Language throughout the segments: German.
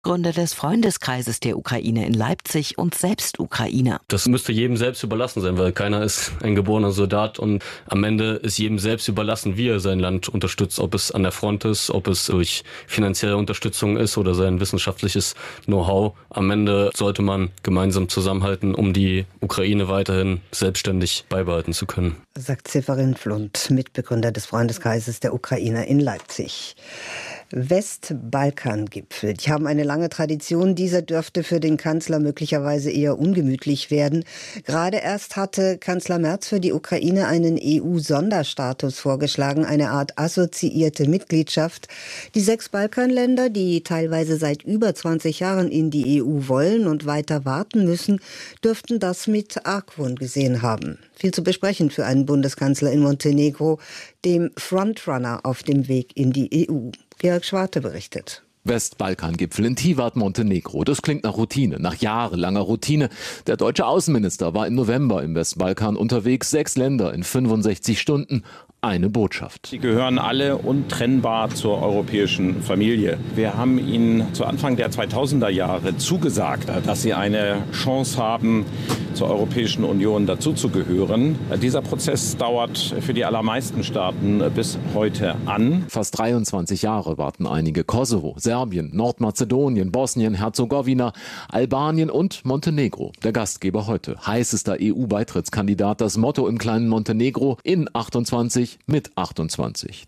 Gründer des Freundeskreises der Ukraine in Leipzig und selbst Ukrainer. Das müsste jedem selbst überlassen sein, weil keiner ist ein geborener Soldat und am Ende ist jedem selbst überlassen, wie er sein Land unterstützt, ob es an der Front ist, ob es durch finanzielle Unterstützung ist oder sein wissenschaftliches Know-how. Am Ende sollte man gemeinsam zusammenhalten, um die Ukraine weiterhin selbstständig beibehalten zu können. Sagt Severin Flund, Mitbegründer des Freundeskreises der Ukrainer in Leipzig. Westbalkan-Gipfel. Die haben eine lange Tradition. Dieser dürfte für den Kanzler möglicherweise eher ungemütlich werden. Gerade erst hatte Kanzler Merz für die Ukraine einen EU-Sonderstatus vorgeschlagen, eine Art assoziierte Mitgliedschaft. Die 6 Balkanländer, die teilweise seit über 20 Jahren in die EU wollen und weiter warten müssen, dürften das mit Argwohn gesehen haben. Viel zu besprechen für einen Bundeskanzler in Montenegro, dem Frontrunner auf dem Weg in die EU. Georg Schwarte berichtet. Westbalkan-Gipfel in Tivat, Montenegro. Das klingt nach Routine, nach jahrelanger Routine. Der deutsche Außenminister war im November im Westbalkan unterwegs. 6 Länder in 65 Stunden. Eine Botschaft. Sie gehören alle untrennbar zur europäischen Familie. Wir haben ihnen zu Anfang der 2000er Jahre zugesagt, dass sie eine Chance haben, zur Europäischen Union dazuzugehören. Dieser Prozess dauert für die allermeisten Staaten bis heute an. Fast 23 Jahre warten einige. Kosovo, Serbien, Nordmazedonien, Bosnien, Herzegowina, Albanien und Montenegro. Der Gastgeber heute. Heißester EU-Beitrittskandidat. Das Motto im kleinen Montenegro: in 28 mit 28.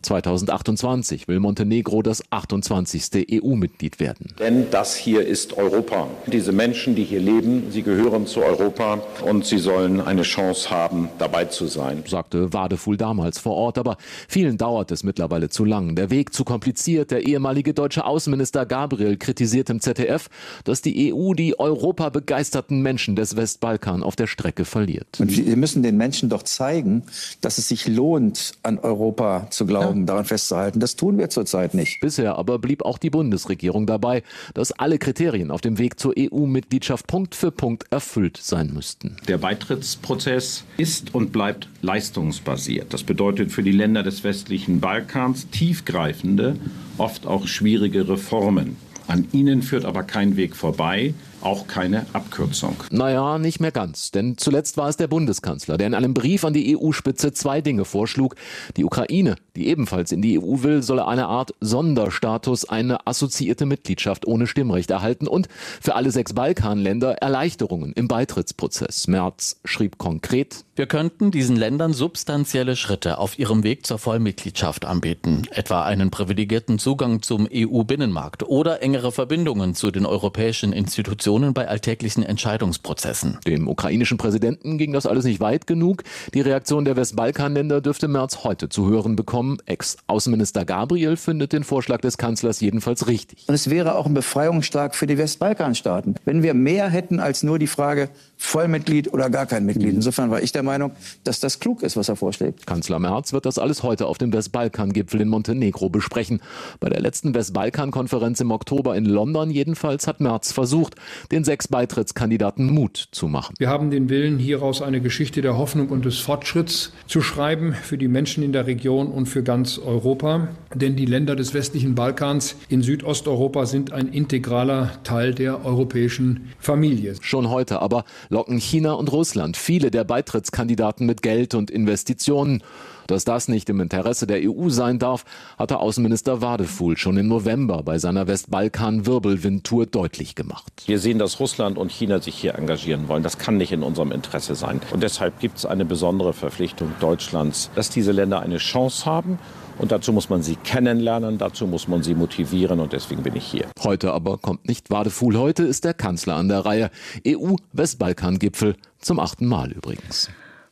2028 will Montenegro das 28. EU-Mitglied werden. Denn das hier ist Europa. Diese Menschen, die hier leben, sie gehören zu Europa und sie sollen eine Chance haben, dabei zu sein. Sagte Wadeful damals vor Ort, aber vielen dauert es mittlerweile zu lang. Der Weg zu kompliziert. Der ehemalige deutsche Außenminister Gabriel kritisiert im ZDF, dass die EU die europabegeisterten Menschen des Westbalkan auf der Strecke verliert. Und wir müssen den Menschen doch zeigen, dass es sich lohnt, an Europa zu glauben, daran festzuhalten. Das tun wir zurzeit nicht. Bisher aber blieb auch die Bundesregierung dabei, dass alle Kriterien auf dem Weg zur EU-Mitgliedschaft Punkt für Punkt erfüllt sein müssten. Der Beitrittsprozess ist und bleibt leistungsbasiert. Das bedeutet für die Länder des westlichen Balkans tiefgreifende, oft auch schwierige Reformen. An ihnen führt aber kein Weg vorbei, auch keine Abkürzung. Naja, nicht mehr ganz. Denn zuletzt war es der Bundeskanzler, der in einem Brief an die EU-Spitze 2 Dinge vorschlug. Die Ukraine, die ebenfalls in die EU will, solle eine Art Sonderstatus, eine assoziierte Mitgliedschaft ohne Stimmrecht erhalten und für alle 6 Balkanländer Erleichterungen im Beitrittsprozess. Merz schrieb konkret: Wir könnten diesen Ländern substanzielle Schritte auf ihrem Weg zur Vollmitgliedschaft anbieten. Etwa einen privilegierten Zugang zum EU-Binnenmarkt oder engere Verbindungen zu den europäischen Institutionen bei alltäglichen Entscheidungsprozessen. Dem ukrainischen Präsidenten ging das alles nicht weit genug. Die Reaktion der Westbalkanländer dürfte Merz heute zu hören bekommen. Ex-Außenminister Gabriel findet den Vorschlag des Kanzlers jedenfalls richtig. Und es wäre auch ein Befreiungsschlag für die Westbalkanstaaten, wenn wir mehr hätten als nur die Frage Vollmitglied oder gar kein Mitglied. Insofern war ich der Meinung, dass das klug ist, was er vorschlägt. Kanzler Merz wird das alles heute auf dem Westbalkan-Gipfel in Montenegro besprechen. Bei der letzten Westbalkan-Konferenz im Oktober in London jedenfalls hat Merz versucht, den 6 Beitrittskandidaten Mut zu machen. Wir haben den Willen, hieraus eine Geschichte der Hoffnung und des Fortschritts zu schreiben für die Menschen in der Region und für ganz Europa. Denn die Länder des westlichen Balkans in Südosteuropa sind ein integraler Teil der europäischen Familie. Schon heute aber locken China und Russland viele der Beitrittskandidaten mit Geld und Investitionen. Dass das nicht im Interesse der EU sein darf, hatte Außenminister Wadeful schon im November bei seiner Westbalkan-Wirbelwind-Tour deutlich gemacht. Wir sehen, dass Russland und China sich hier engagieren wollen. Das kann nicht in unserem Interesse sein. Und deshalb gibt es eine besondere Verpflichtung Deutschlands, dass diese Länder eine Chance haben. Und dazu muss man sie kennenlernen, dazu muss man sie motivieren und deswegen bin ich hier. Heute aber kommt nicht Wadeful, heute ist der Kanzler an der Reihe. EU-Westbalkan-Gipfel zum 8. Mal übrigens.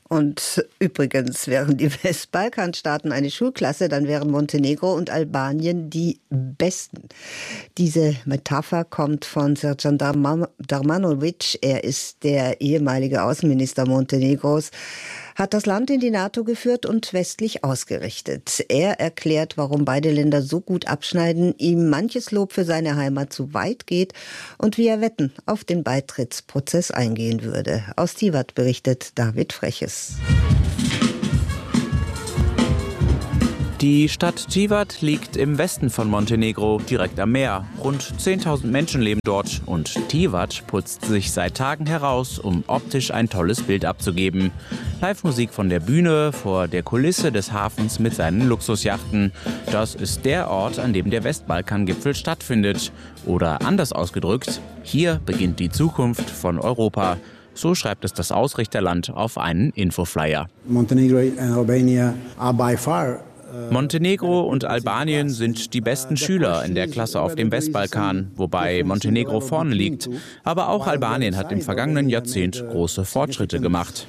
Und übrigens, wären die Westbalkanstaaten eine Schulklasse, dann wären Montenegro und Albanien die besten. Diese Metapher kommt von Srdjan Darmanovic. Er ist der ehemalige Außenminister Montenegros, hat das Land in die NATO geführt und westlich ausgerichtet. Er erklärt, warum beide Länder so gut abschneiden, ihm manches Lob für seine Heimat zu weit geht und wie er Wetten auf den Beitrittsprozess eingehen würde. Aus Tivat berichtet David Freches. Die Stadt Tivat liegt im Westen von Montenegro, direkt am Meer. Rund 10.000 Menschen leben dort und Tivat putzt sich seit Tagen heraus, um optisch ein tolles Bild abzugeben. Live-Musik von der Bühne vor der Kulisse des Hafens mit seinen Luxusjachten. Das ist der Ort, an dem der Westbalkan-Gipfel stattfindet. Oder anders ausgedrückt, hier beginnt die Zukunft von Europa. So schreibt es das Ausrichterland auf einen Infoflyer. Montenegro und Albanien sind die besten Schüler in der Klasse auf dem Westbalkan, wobei Montenegro vorne liegt. Aber auch Albanien hat im vergangenen Jahrzehnt große Fortschritte gemacht.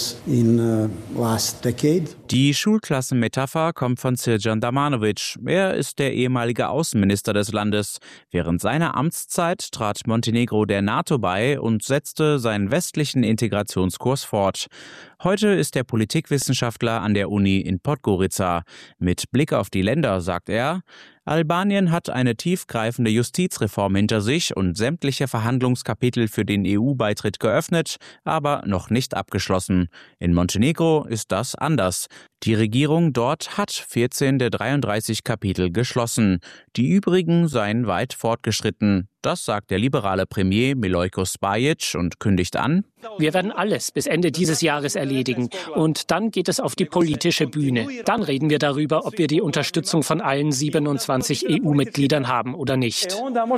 Die Schulklassenmetapher kommt von Srdjan Damanovic. Er ist der ehemalige Außenminister des Landes. Während seiner Amtszeit trat Montenegro der NATO bei und setzte seinen westlichen Integrationskurs fort. Heute ist er Politikwissenschaftler an der Uni in Podgorica. Mit Blick auf die Länder sagt er, Albanien hat eine tiefgreifende Justizreform hinter sich und sämtliche Verhandlungskapitel für den EU-Beitritt geöffnet, aber noch nicht abgeschlossen. In Montenegro ist das anders. Die Regierung dort hat 14 der 33 Kapitel geschlossen. Die übrigen seien weit fortgeschritten. Das sagt der liberale Premier Milojko Spajic und kündigt an: Wir werden alles bis Ende dieses Jahres erledigen. Und dann geht es auf die politische Bühne. Dann reden wir darüber, ob wir die Unterstützung von allen 27 EU-Mitgliedern haben oder nicht.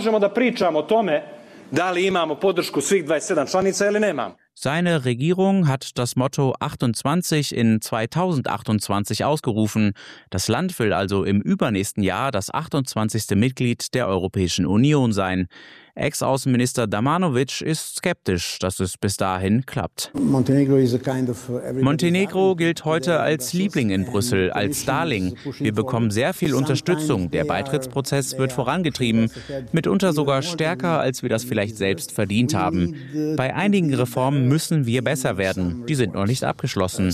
Seine Regierung hat das Motto 28 in 2028 ausgerufen. Das Land will also im übernächsten Jahr das 28. Mitglied der Europäischen Union sein. Ex-Außenminister Damanovic ist skeptisch, dass es bis dahin klappt. Montenegro gilt heute als Liebling in Brüssel, als Darling. Wir bekommen sehr viel Unterstützung. Der Beitrittsprozess wird vorangetrieben, mitunter sogar stärker, als wir das vielleicht selbst verdient haben. Bei einigen Reformen müssen wir besser werden. Die sind noch nicht abgeschlossen.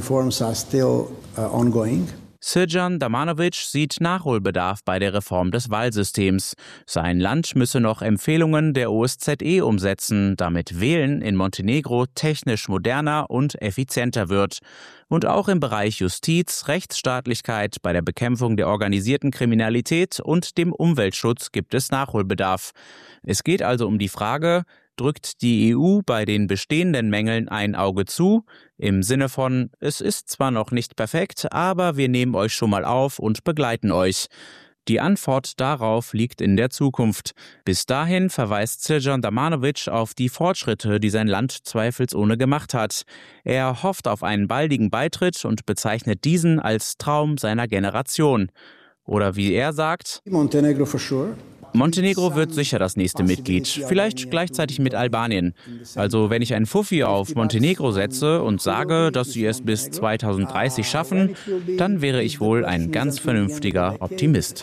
Srdjan Damanovic sieht Nachholbedarf bei der Reform des Wahlsystems. Sein Land müsse noch Empfehlungen der OSZE umsetzen, damit Wählen in Montenegro technisch moderner und effizienter wird. Und auch im Bereich Justiz, Rechtsstaatlichkeit, bei der Bekämpfung der organisierten Kriminalität und dem Umweltschutz gibt es Nachholbedarf. Es geht also um die Frage: Drückt die EU bei den bestehenden Mängeln ein Auge zu? Im Sinne von, es ist zwar noch nicht perfekt, aber wir nehmen euch schon mal auf und begleiten euch. Die Antwort darauf liegt in der Zukunft. Bis dahin verweist Srdjan Damanovic auf die Fortschritte, die sein Land zweifelsohne gemacht hat. Er hofft auf einen baldigen Beitritt und bezeichnet diesen als Traum seiner Generation. Oder wie er sagt: Montenegro wird sicher das nächste Mitglied, vielleicht gleichzeitig mit Albanien. Also wenn ich ein Fuffi auf Montenegro setze und sage, dass sie es bis 2030 schaffen, dann wäre ich wohl ein ganz vernünftiger Optimist.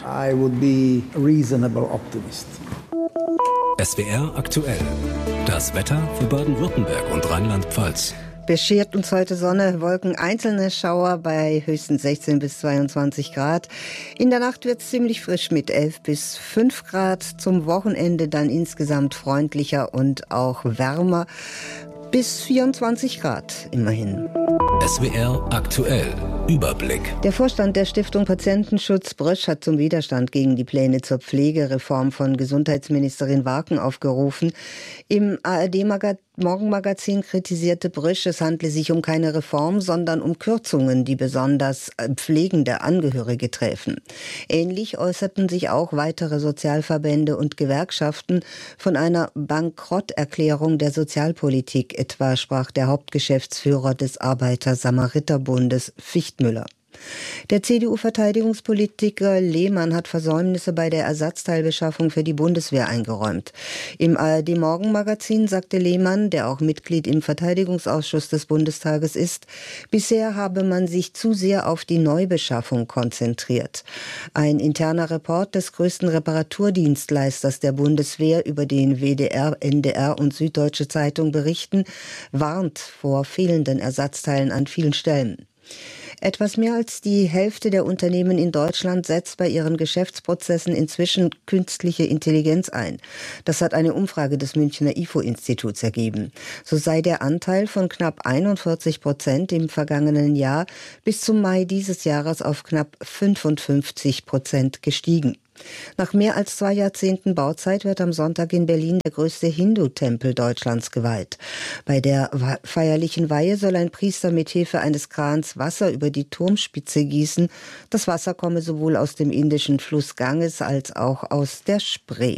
SWR aktuell. Das Wetter für Baden-Württemberg und Rheinland-Pfalz. Beschert uns heute Sonne, Wolken, einzelne Schauer bei höchstens 16 bis 22 Grad. In der Nacht wird es ziemlich frisch mit 11 bis 5 Grad. Zum Wochenende dann insgesamt freundlicher und auch wärmer. Bis 24 Grad immerhin. SWR aktuell. Überblick. Der Vorstand der Stiftung Patientenschutz Brösch hat zum Widerstand gegen die Pläne zur Pflegereform von Gesundheitsministerin Warken aufgerufen. Im ARD-Morgenmagazin kritisierte Brösch, es handle sich um keine Reform, sondern um Kürzungen, die besonders pflegende Angehörige treffen. Ähnlich äußerten sich auch weitere Sozialverbände und Gewerkschaften. Von einer Bankrotterklärung der Sozialpolitik etwa sprach der Hauptgeschäftsführer des Arbeiter-Samariter-Bundes Fichtmüller. Der CDU-Verteidigungspolitiker Lehmann hat Versäumnisse bei der Ersatzteilbeschaffung für die Bundeswehr eingeräumt. Im ARD-Morgenmagazin sagte Lehmann, der auch Mitglied im Verteidigungsausschuss des Bundestages ist, bisher habe man sich zu sehr auf die Neubeschaffung konzentriert. Ein interner Report des größten Reparaturdienstleisters der Bundeswehr, über den WDR, NDR und Süddeutsche Zeitung berichten, warnt vor fehlenden Ersatzteilen an vielen Stellen. Etwas mehr als die Hälfte der Unternehmen in Deutschland setzt bei ihren Geschäftsprozessen inzwischen künstliche Intelligenz ein. Das hat eine Umfrage des Münchner IFO-Instituts ergeben. So sei der Anteil von knapp 41% im vergangenen Jahr bis zum Mai dieses Jahres auf knapp 55% gestiegen. Nach mehr als 2 Jahrzehnten Bauzeit wird am Sonntag in Berlin der größte Hindu-Tempel Deutschlands geweiht. Bei der feierlichen Weihe soll ein Priester mit Hilfe eines Krans Wasser über die Turmspitze gießen. Das Wasser komme sowohl aus dem indischen Fluss Ganges als auch aus der Spree.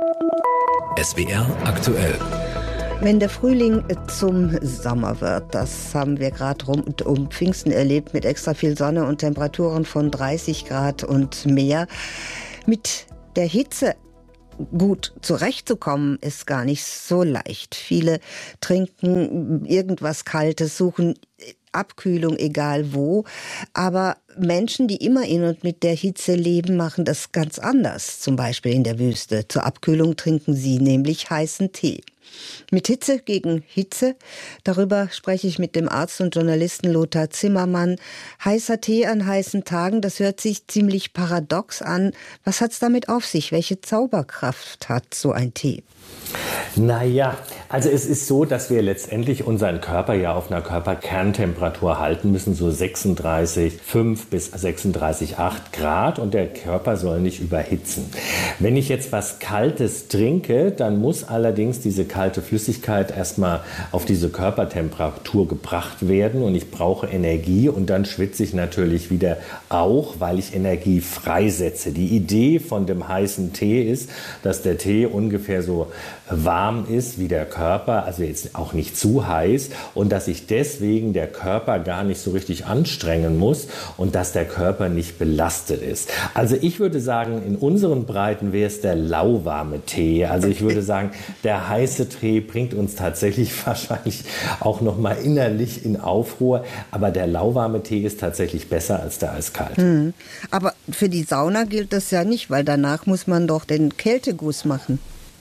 SWR aktuell. Wenn der Frühling zum Sommer wird, das haben wir gerade rund um Pfingsten erlebt, mit extra viel Sonne und Temperaturen von 30 Grad und mehr. Mit der Hitze gut zurechtzukommen, ist gar nicht so leicht. Viele trinken irgendwas Kaltes, suchen Abkühlung, egal wo. Aber Menschen, die immer in und mit der Hitze leben, machen das ganz anders. Zum Beispiel in der Wüste. Zur Abkühlung trinken sie nämlich heißen Tee. Mit Hitze gegen Hitze, darüber spreche ich mit dem Arzt und Journalisten Lothar Zimmermann. Heißer Tee an heißen Tagen, das hört sich ziemlich paradox an. Was hat's damit auf sich? Welche Zauberkraft hat so ein Tee? Naja, also es ist so, dass wir letztendlich unseren Körper ja auf einer Körperkerntemperatur halten müssen, so 36,5 bis 36,8 Grad, und der Körper soll nicht überhitzen. Wenn ich jetzt was Kaltes trinke, dann muss allerdings diese kalte Flüssigkeit erstmal auf diese Körpertemperatur gebracht werden und ich brauche Energie, und dann schwitze ich natürlich wieder auch, weil ich Energie freisetze. Die Idee von dem heißen Tee ist, dass der Tee ungefähr so warm ist wie der Körper, also jetzt auch nicht zu heiß, und dass sich deswegen der Körper gar nicht so richtig anstrengen muss und dass der Körper nicht belastet ist. Also ich würde sagen, in unseren Breiten wäre es der lauwarme Tee. Also ich würde sagen, der heiße Tee bringt uns tatsächlich wahrscheinlich auch noch mal innerlich in Aufruhr, aber der lauwarme Tee ist tatsächlich besser als der eiskalte. Aber für die Sauna gilt das ja nicht, weil danach muss man doch den Kälteguss machen.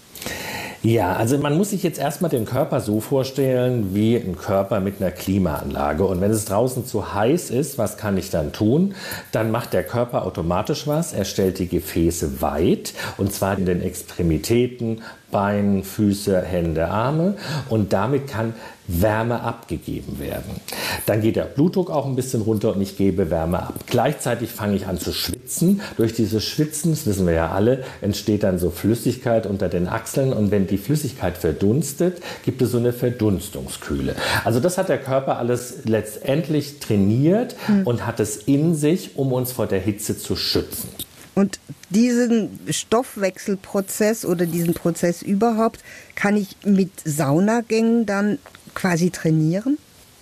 Ja, also man muss sich jetzt erstmal den Körper so vorstellen wie ein Körper mit einer Klimaanlage. Und wenn es draußen zu heiß ist, was kann ich dann tun? Dann macht der Körper automatisch was. Er stellt die Gefäße weit, und zwar in den Extremitäten, Beinen, Füße, Hände, Arme, und damit kann Wärme abgegeben werden. Dann geht der Blutdruck auch ein bisschen runter und ich gebe Wärme ab. Gleichzeitig fange ich an zu schwitzen. Durch dieses Schwitzen, das wissen wir ja alle, entsteht dann so Flüssigkeit unter den Achseln, und wenn die Flüssigkeit verdunstet, gibt es so eine Verdunstungskühle. Also das hat der Körper alles letztendlich trainiert und hat es in sich, um uns vor der Hitze zu schützen. Und diesen Stoffwechselprozess oder diesen Prozess überhaupt, kann ich mit Saunagängen dann quasi trainieren?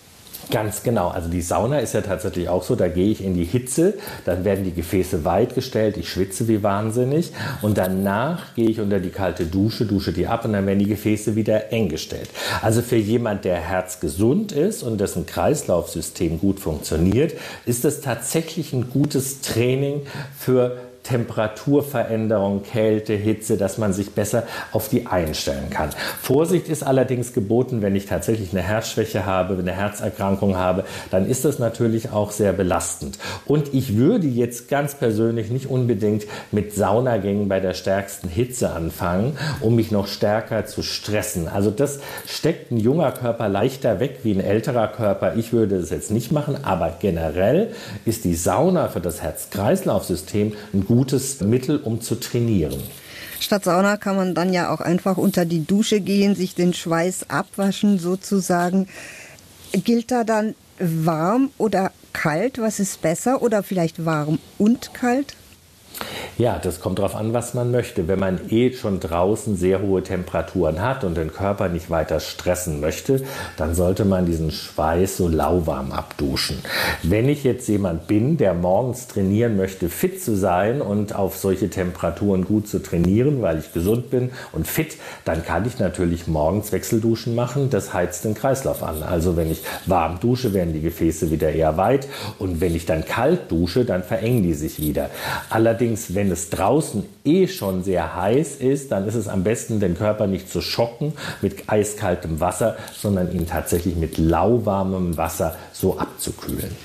Ganz genau. Also die Sauna ist ja tatsächlich auch so, da gehe ich in die Hitze, dann werden die Gefäße weit gestellt, ich schwitze wie wahnsinnig, und danach gehe ich unter die kalte Dusche, dusche die ab, und dann werden die Gefäße wieder eng gestellt. Also für jemand, der herzgesund ist und dessen Kreislaufsystem gut funktioniert, ist das tatsächlich ein gutes Training für Temperaturveränderung, Kälte, Hitze, dass man sich besser auf die einstellen kann. Vorsicht ist allerdings geboten, wenn ich tatsächlich eine Herzschwäche habe, eine Herzerkrankung habe, dann ist das natürlich auch sehr belastend. Und ich würde jetzt ganz persönlich nicht unbedingt mit Saunagängen bei der stärksten Hitze anfangen, um mich noch stärker zu stressen. Also das steckt ein junger Körper leichter weg wie ein älterer Körper. Ich würde das jetzt nicht machen, aber generell ist die Sauna für das Herz-Kreislauf-System ein gutes Mittel, um zu trainieren. Statt Sauna kann man dann ja auch einfach unter die Dusche gehen, sich den Schweiß abwaschen sozusagen. Gilt da dann warm oder kalt? Was ist besser? Oder vielleicht warm und kalt? Ja, das kommt darauf an, was man möchte. Wenn man schon draußen sehr hohe Temperaturen hat und den Körper nicht weiter stressen möchte, dann sollte man diesen Schweiß so lauwarm abduschen. Wenn ich jetzt jemand bin, der morgens trainieren möchte, fit zu sein und auf solche Temperaturen gut zu trainieren, weil ich gesund bin und fit, dann kann ich natürlich morgens Wechselduschen machen. Das heizt den Kreislauf an. Also wenn ich warm dusche, werden die Gefäße wieder eher weit, und wenn ich dann kalt dusche, dann verengen die sich wieder. Allerdings, wenn es draußen schon sehr heiß ist, dann ist es am besten, den Körper nicht zu schocken mit eiskaltem Wasser, sondern ihn tatsächlich mit lauwarmem Wasser so abzukühlen.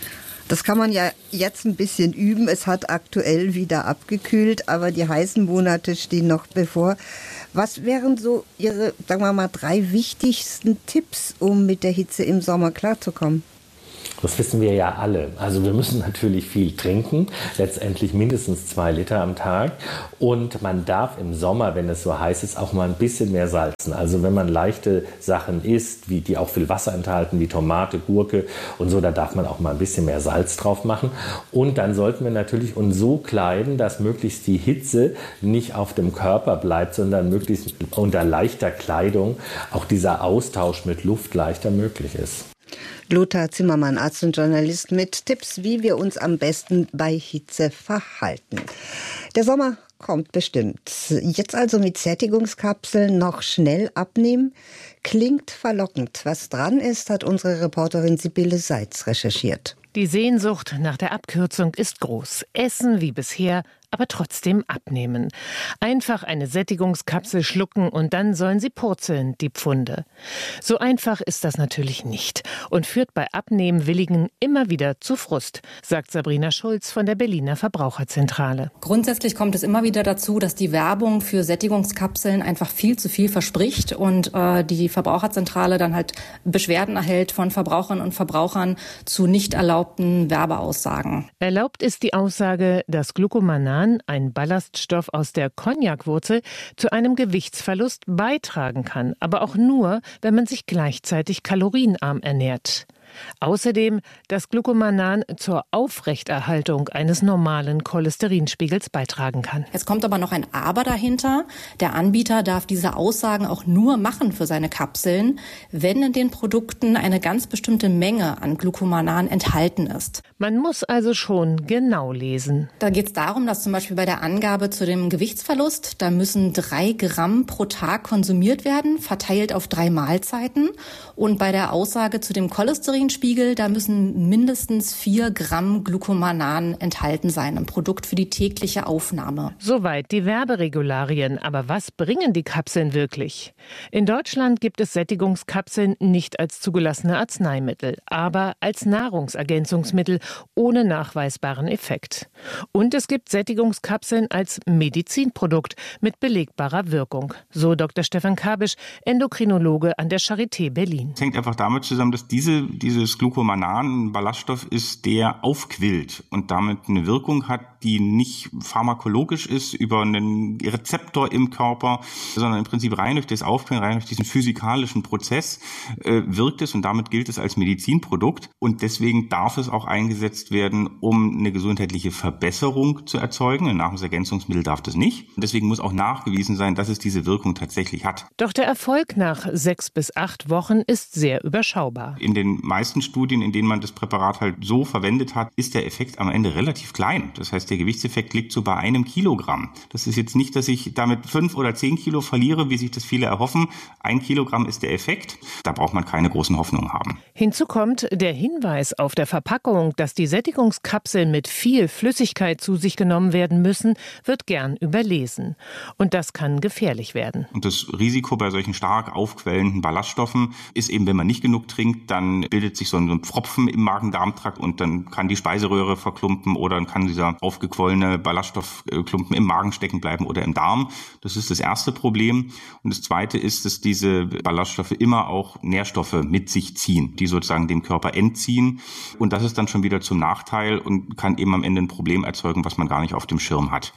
Das kann man ja jetzt ein bisschen üben. Es hat aktuell wieder abgekühlt, aber die heißen Monate stehen noch bevor. Was wären so Ihre, sagen wir mal, 3 wichtigsten Tipps, um mit der Hitze im Sommer klarzukommen? Das wissen wir ja alle. Also wir müssen natürlich viel trinken, letztendlich mindestens 2 Liter am Tag. Und man darf im Sommer, wenn es so heiß ist, auch mal ein bisschen mehr salzen. Also wenn man leichte Sachen isst, die auch viel Wasser enthalten, wie Tomate, Gurke und so, da darf man auch mal ein bisschen mehr Salz drauf machen. Und dann sollten wir natürlich uns so kleiden, dass möglichst die Hitze nicht auf dem Körper bleibt, sondern möglichst unter leichter Kleidung auch dieser Austausch mit Luft leichter möglich ist. Lothar Zimmermann, Arzt und Journalist, mit Tipps, wie wir uns am besten bei Hitze verhalten. Der Sommer kommt bestimmt. Jetzt also mit Sättigungskapseln noch schnell abnehmen? Klingt verlockend. Was dran ist, hat unsere Reporterin Sibylle Seitz recherchiert. Die Sehnsucht nach der Abkürzung ist groß. Essen wie bisher, aber trotzdem abnehmen. Einfach eine Sättigungskapsel schlucken und dann sollen sie purzeln, die Pfunde. So einfach ist das natürlich nicht und führt bei Abnehmwilligen immer wieder zu Frust, sagt Sabrina Schulz von der Berliner Verbraucherzentrale. Grundsätzlich kommt es immer wieder dazu, dass die Werbung für Sättigungskapseln einfach viel zu viel verspricht und die Verbraucherzentrale dann halt Beschwerden erhält von Verbraucherinnen und Verbrauchern zu nicht erlaubten Werbeaussagen. Erlaubt ist die Aussage, dass Glucomannan, ein Ballaststoff aus der Cognac-Wurzel, zu einem Gewichtsverlust beitragen kann, aber auch nur, wenn man sich gleichzeitig kalorienarm ernährt. Außerdem, dass Glucomannan zur Aufrechterhaltung eines normalen Cholesterinspiegels beitragen kann. Es kommt aber noch ein Aber dahinter. Der Anbieter darf diese Aussagen auch nur machen für seine Kapseln, wenn in den Produkten eine ganz bestimmte Menge an Glucomannan enthalten ist. Man muss also schon genau lesen. Da geht es darum, dass zum Beispiel bei der Angabe zu dem Gewichtsverlust, da müssen 3 Gramm pro Tag konsumiert werden, verteilt auf 3 Mahlzeiten. Und bei der Aussage zu dem Cholesterinspiegel, da müssen mindestens 4 Gramm Glucomannan enthalten sein, ein Produkt für die tägliche Aufnahme. Soweit die Werberegularien. Aber was bringen die Kapseln wirklich? In Deutschland gibt es Sättigungskapseln nicht als zugelassene Arzneimittel, aber als Nahrungsergänzungsmittel ohne nachweisbaren Effekt. Und es gibt Sättigungskapseln als Medizinprodukt mit belegbarer Wirkung. So Dr. Stefan Kabisch, Endokrinologe an der Charité Berlin. Es hängt einfach damit zusammen, dass dieses Glucomannan ein Ballaststoff ist, der aufquillt und damit eine Wirkung hat, die nicht pharmakologisch ist über einen Rezeptor im Körper, sondern im Prinzip rein durch das Aufquillen, rein durch diesen physikalischen Prozess wirkt es und damit gilt es als Medizinprodukt und deswegen darf es auch eingesetzt werden, um eine gesundheitliche Verbesserung zu erzeugen. Ein Nahrungsergänzungsmittel darf das nicht. Deswegen muss auch nachgewiesen sein, dass es diese Wirkung tatsächlich hat. Doch der Erfolg nach 6 bis 8 Wochen ist sehr überschaubar. In den meisten Studien, in denen man das Präparat halt so verwendet hat, ist der Effekt am Ende relativ klein. Das heißt, der Gewichtseffekt liegt so bei 1 Kilogramm. Das ist jetzt nicht, dass ich damit 5 oder 10 Kilo verliere, wie sich das viele erhoffen. 1 Kilogramm ist der Effekt. Da braucht man keine großen Hoffnungen haben. Hinzu kommt der Hinweis auf der Verpackung, dass die Sättigungskapseln mit viel Flüssigkeit zu sich genommen werden müssen, wird gern überlesen. Und das kann gefährlich werden. Und das Risiko bei solchen stark aufquellenden Ballaststoffen ist eben, wenn man nicht genug trinkt, dann bildet sich so ein Pfropfen im Magen-Darm-Trakt und dann kann die Speiseröhre verklumpen oder dann kann dieser aufgequollene Ballaststoffklumpen im Magen stecken bleiben oder im Darm. Das ist das erste Problem. Und das zweite ist, dass diese Ballaststoffe immer auch Nährstoffe mit sich ziehen, die sozusagen dem Körper entziehen. Und das ist dann schon wieder zum Nachteil und kann eben am Ende ein Problem erzeugen, was man gar nicht auf dem Schirm hat.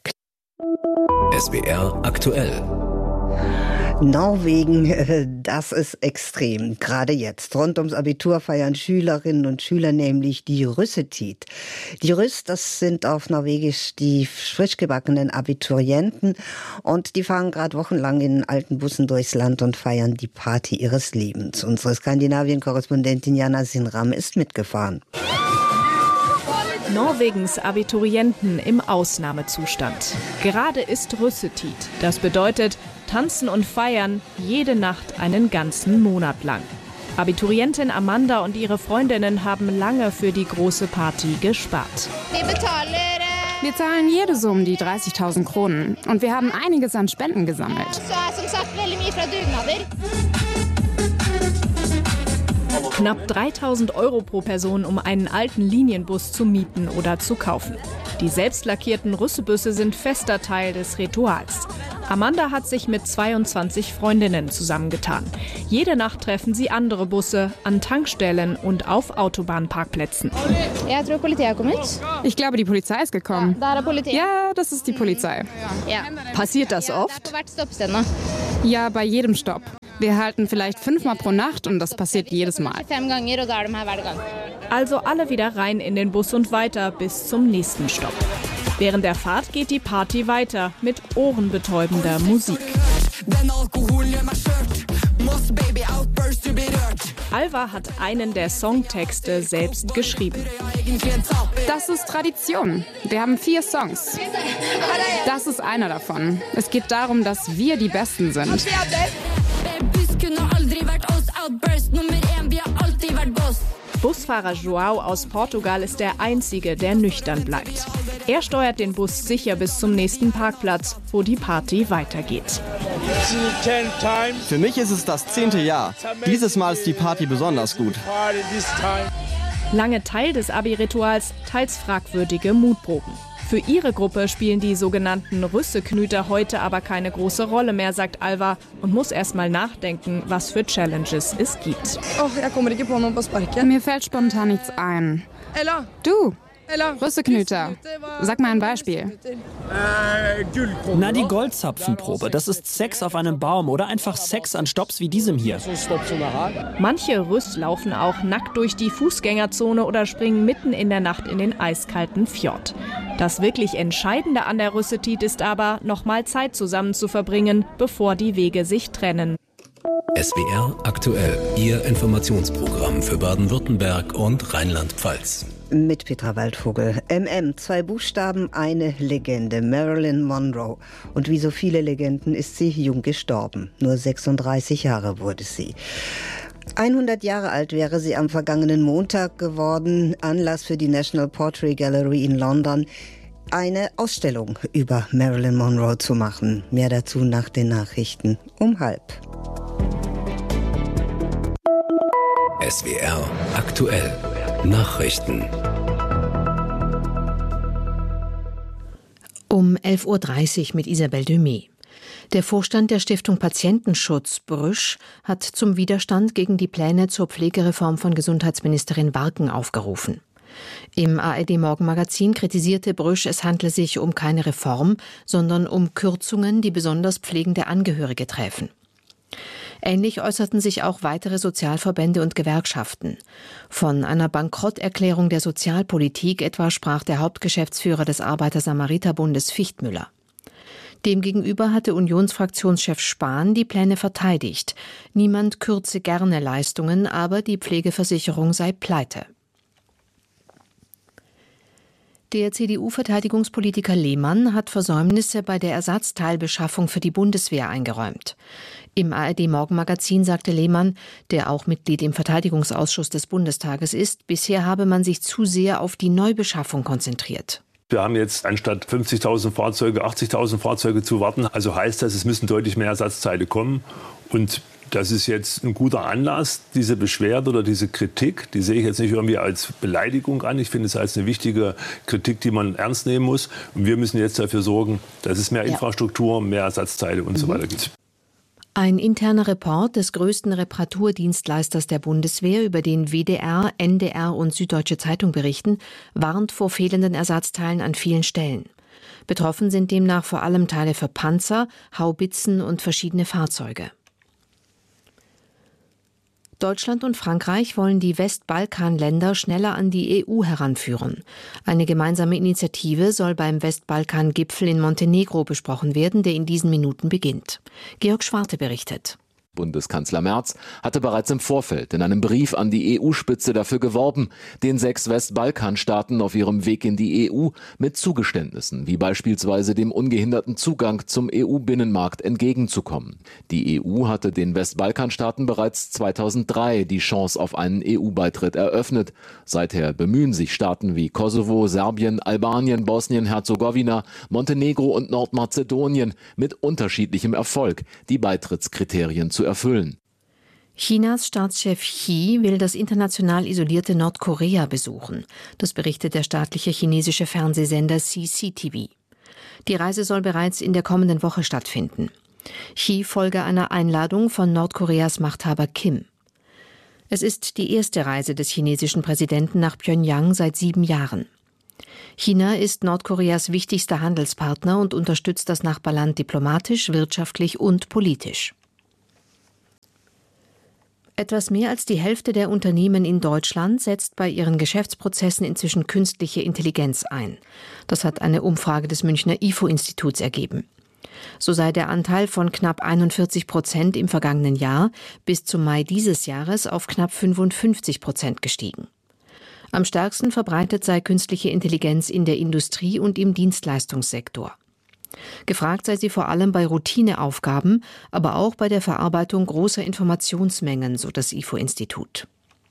SWR aktuell. Norwegen, das ist extrem. Gerade jetzt. Rund ums Abitur feiern Schülerinnen und Schüler nämlich die Russetid. Die Russ, das sind auf Norwegisch die frisch gebackenen Abiturienten. Und die fahren gerade wochenlang in alten Bussen durchs Land und feiern die Party ihres Lebens. Unsere Skandinavien-Korrespondentin Jana Sinram ist mitgefahren. Norwegens Abiturienten im Ausnahmezustand. Gerade ist Russetid. Das bedeutet tanzen und feiern jede Nacht einen ganzen Monat lang. Abiturientin Amanda und ihre Freundinnen haben lange für die große Party gespart. Wir zahlen jede Summe die 30.000 Kronen und wir haben einiges an Spenden gesammelt. Knapp 3.000 € pro Person, um einen alten Linienbus zu mieten oder zu kaufen. Die selbst lackierten Rüssebusse sind fester Teil des Rituals. Amanda hat sich mit 22 Freundinnen zusammengetan. Jede Nacht treffen sie andere Busse an Tankstellen und auf Autobahnparkplätzen. Ich glaube, die Polizei ist gekommen. Ja, das ist die Polizei. Passiert das oft? Ja, bei jedem Stopp. Wir halten vielleicht 5-mal pro Nacht und das passiert jedes Mal. Also alle wieder rein in den Bus und weiter bis zum nächsten Stopp. Während der Fahrt geht die Party weiter mit ohrenbetäubender Musik. Alva hat einen der Songtexte selbst geschrieben. Das ist Tradition. Wir haben 4 Songs. Das ist einer davon. Es geht darum, dass wir die Besten sind. Busfahrer João aus Portugal ist der Einzige, der nüchtern bleibt. Er steuert den Bus sicher bis zum nächsten Parkplatz, wo die Party weitergeht. Für mich ist es das 10. Jahr. Dieses Mal ist die Party besonders gut. Lange Teil des Abi-Rituals, teils fragwürdige Mutproben. Für ihre Gruppe spielen die sogenannten Rüsseknüter heute aber keine große Rolle mehr, sagt Alva, und muss erst mal nachdenken, was für Challenges es gibt. Mir fällt spontan nichts ein. Du, Rüsseknüter, sag mal ein Beispiel. Na, die Goldzapfenprobe. Das ist Sex auf einem Baum oder einfach Sex an Stopps wie diesem hier. Manche Rüss laufen auch nackt durch die Fußgängerzone oder springen mitten in der Nacht in den eiskalten Fjord. Das wirklich Entscheidende an der Rüssetit ist aber, noch mal Zeit zusammen zu verbringen, bevor die Wege sich trennen. SWR aktuell, Ihr Informationsprogramm für Baden-Württemberg und Rheinland-Pfalz. Mit Petra Waldvogel. MM, 2 Buchstaben, eine Legende, Marilyn Monroe. Und wie so viele Legenden ist sie jung gestorben. Nur 36 Jahre wurde sie. 100 Jahre alt wäre sie am vergangenen Montag geworden. Anlass für die National Portrait Gallery in London, eine Ausstellung über Marilyn Monroe zu machen. Mehr dazu nach den Nachrichten um 12:30. SWR aktuell. Nachrichten. Um 11:30 Uhr mit Isabelle Dumé. Der Vorstand der Stiftung Patientenschutz Brüsch hat zum Widerstand gegen die Pläne zur Pflegereform von Gesundheitsministerin Warken aufgerufen. Im ARD-Morgenmagazin kritisierte Brüsch, es handle sich um keine Reform, sondern um Kürzungen, die besonders pflegende Angehörige treffen. Ähnlich äußerten sich auch weitere Sozialverbände und Gewerkschaften. Von einer Bankrotterklärung der Sozialpolitik etwa sprach der Hauptgeschäftsführer des Arbeiter-Samariter-Bundes Fichtmüller. Demgegenüber hatte Unionsfraktionschef Spahn die Pläne verteidigt. Niemand kürze gerne Leistungen, aber die Pflegeversicherung sei pleite. Der CDU-Verteidigungspolitiker Lehmann hat Versäumnisse bei der Ersatzteilbeschaffung für die Bundeswehr eingeräumt. Im ARD-Morgenmagazin sagte Lehmann, der auch Mitglied im Verteidigungsausschuss des Bundestages ist, bisher habe man sich zu sehr auf die Neubeschaffung konzentriert. Wir haben jetzt anstatt 50.000 Fahrzeuge 80.000 Fahrzeuge zu warten. Also heißt das, es müssen deutlich mehr Ersatzteile kommen. Und das ist jetzt ein guter Anlass, diese Beschwerde oder diese Kritik, die sehe ich jetzt nicht irgendwie als Beleidigung an. Ich finde es als eine wichtige Kritik, die man ernst nehmen muss. Und wir müssen jetzt dafür sorgen, dass es mehr Infrastruktur, mehr Ersatzteile und so weiter gibt. Ein interner Report des größten Reparaturdienstleisters der Bundeswehr, über den WDR, NDR und Süddeutsche Zeitung berichten, warnt vor fehlenden Ersatzteilen an vielen Stellen. Betroffen sind demnach vor allem Teile für Panzer, Haubitzen und verschiedene Fahrzeuge. Deutschland und Frankreich wollen die Westbalkanländer schneller an die EU heranführen. Eine gemeinsame Initiative soll beim Westbalkan-Gipfel in Montenegro besprochen werden, der in diesen Minuten beginnt. Georg Schwarte berichtet. Bundeskanzler Merz hatte bereits im Vorfeld in einem Brief an die EU-Spitze dafür geworben, den 6 Westbalkanstaaten auf ihrem Weg in die EU mit Zugeständnissen, wie beispielsweise dem ungehinderten Zugang zum EU-Binnenmarkt, entgegenzukommen. Die EU hatte den Westbalkanstaaten bereits 2003 die Chance auf einen EU-Beitritt eröffnet. Seither bemühen sich Staaten wie Kosovo, Serbien, Albanien, Bosnien-Herzegowina, Montenegro und Nordmazedonien mit unterschiedlichem Erfolg, die Beitrittskriterien zu erfüllen. Chinas Staatschef Xi will das international isolierte Nordkorea besuchen. Das berichtet der staatliche chinesische Fernsehsender CCTV. Die Reise soll bereits in der kommenden Woche stattfinden. Xi folge einer Einladung von Nordkoreas Machthaber Kim. Es ist die erste Reise des chinesischen Präsidenten nach Pjöngjang seit 7 Jahren. China ist Nordkoreas wichtigster Handelspartner und unterstützt das Nachbarland diplomatisch, wirtschaftlich und politisch. Etwas mehr als die Hälfte der Unternehmen in Deutschland setzt bei ihren Geschäftsprozessen inzwischen künstliche Intelligenz ein. Das hat eine Umfrage des Münchner IFO-Instituts ergeben. So sei der Anteil von knapp 41% im vergangenen Jahr bis zum Mai dieses Jahres auf knapp 55% gestiegen. Am stärksten verbreitet sei künstliche Intelligenz in der Industrie und im Dienstleistungssektor. Gefragt sei sie vor allem bei Routineaufgaben, aber auch bei der Verarbeitung großer Informationsmengen, so das IFO-Institut.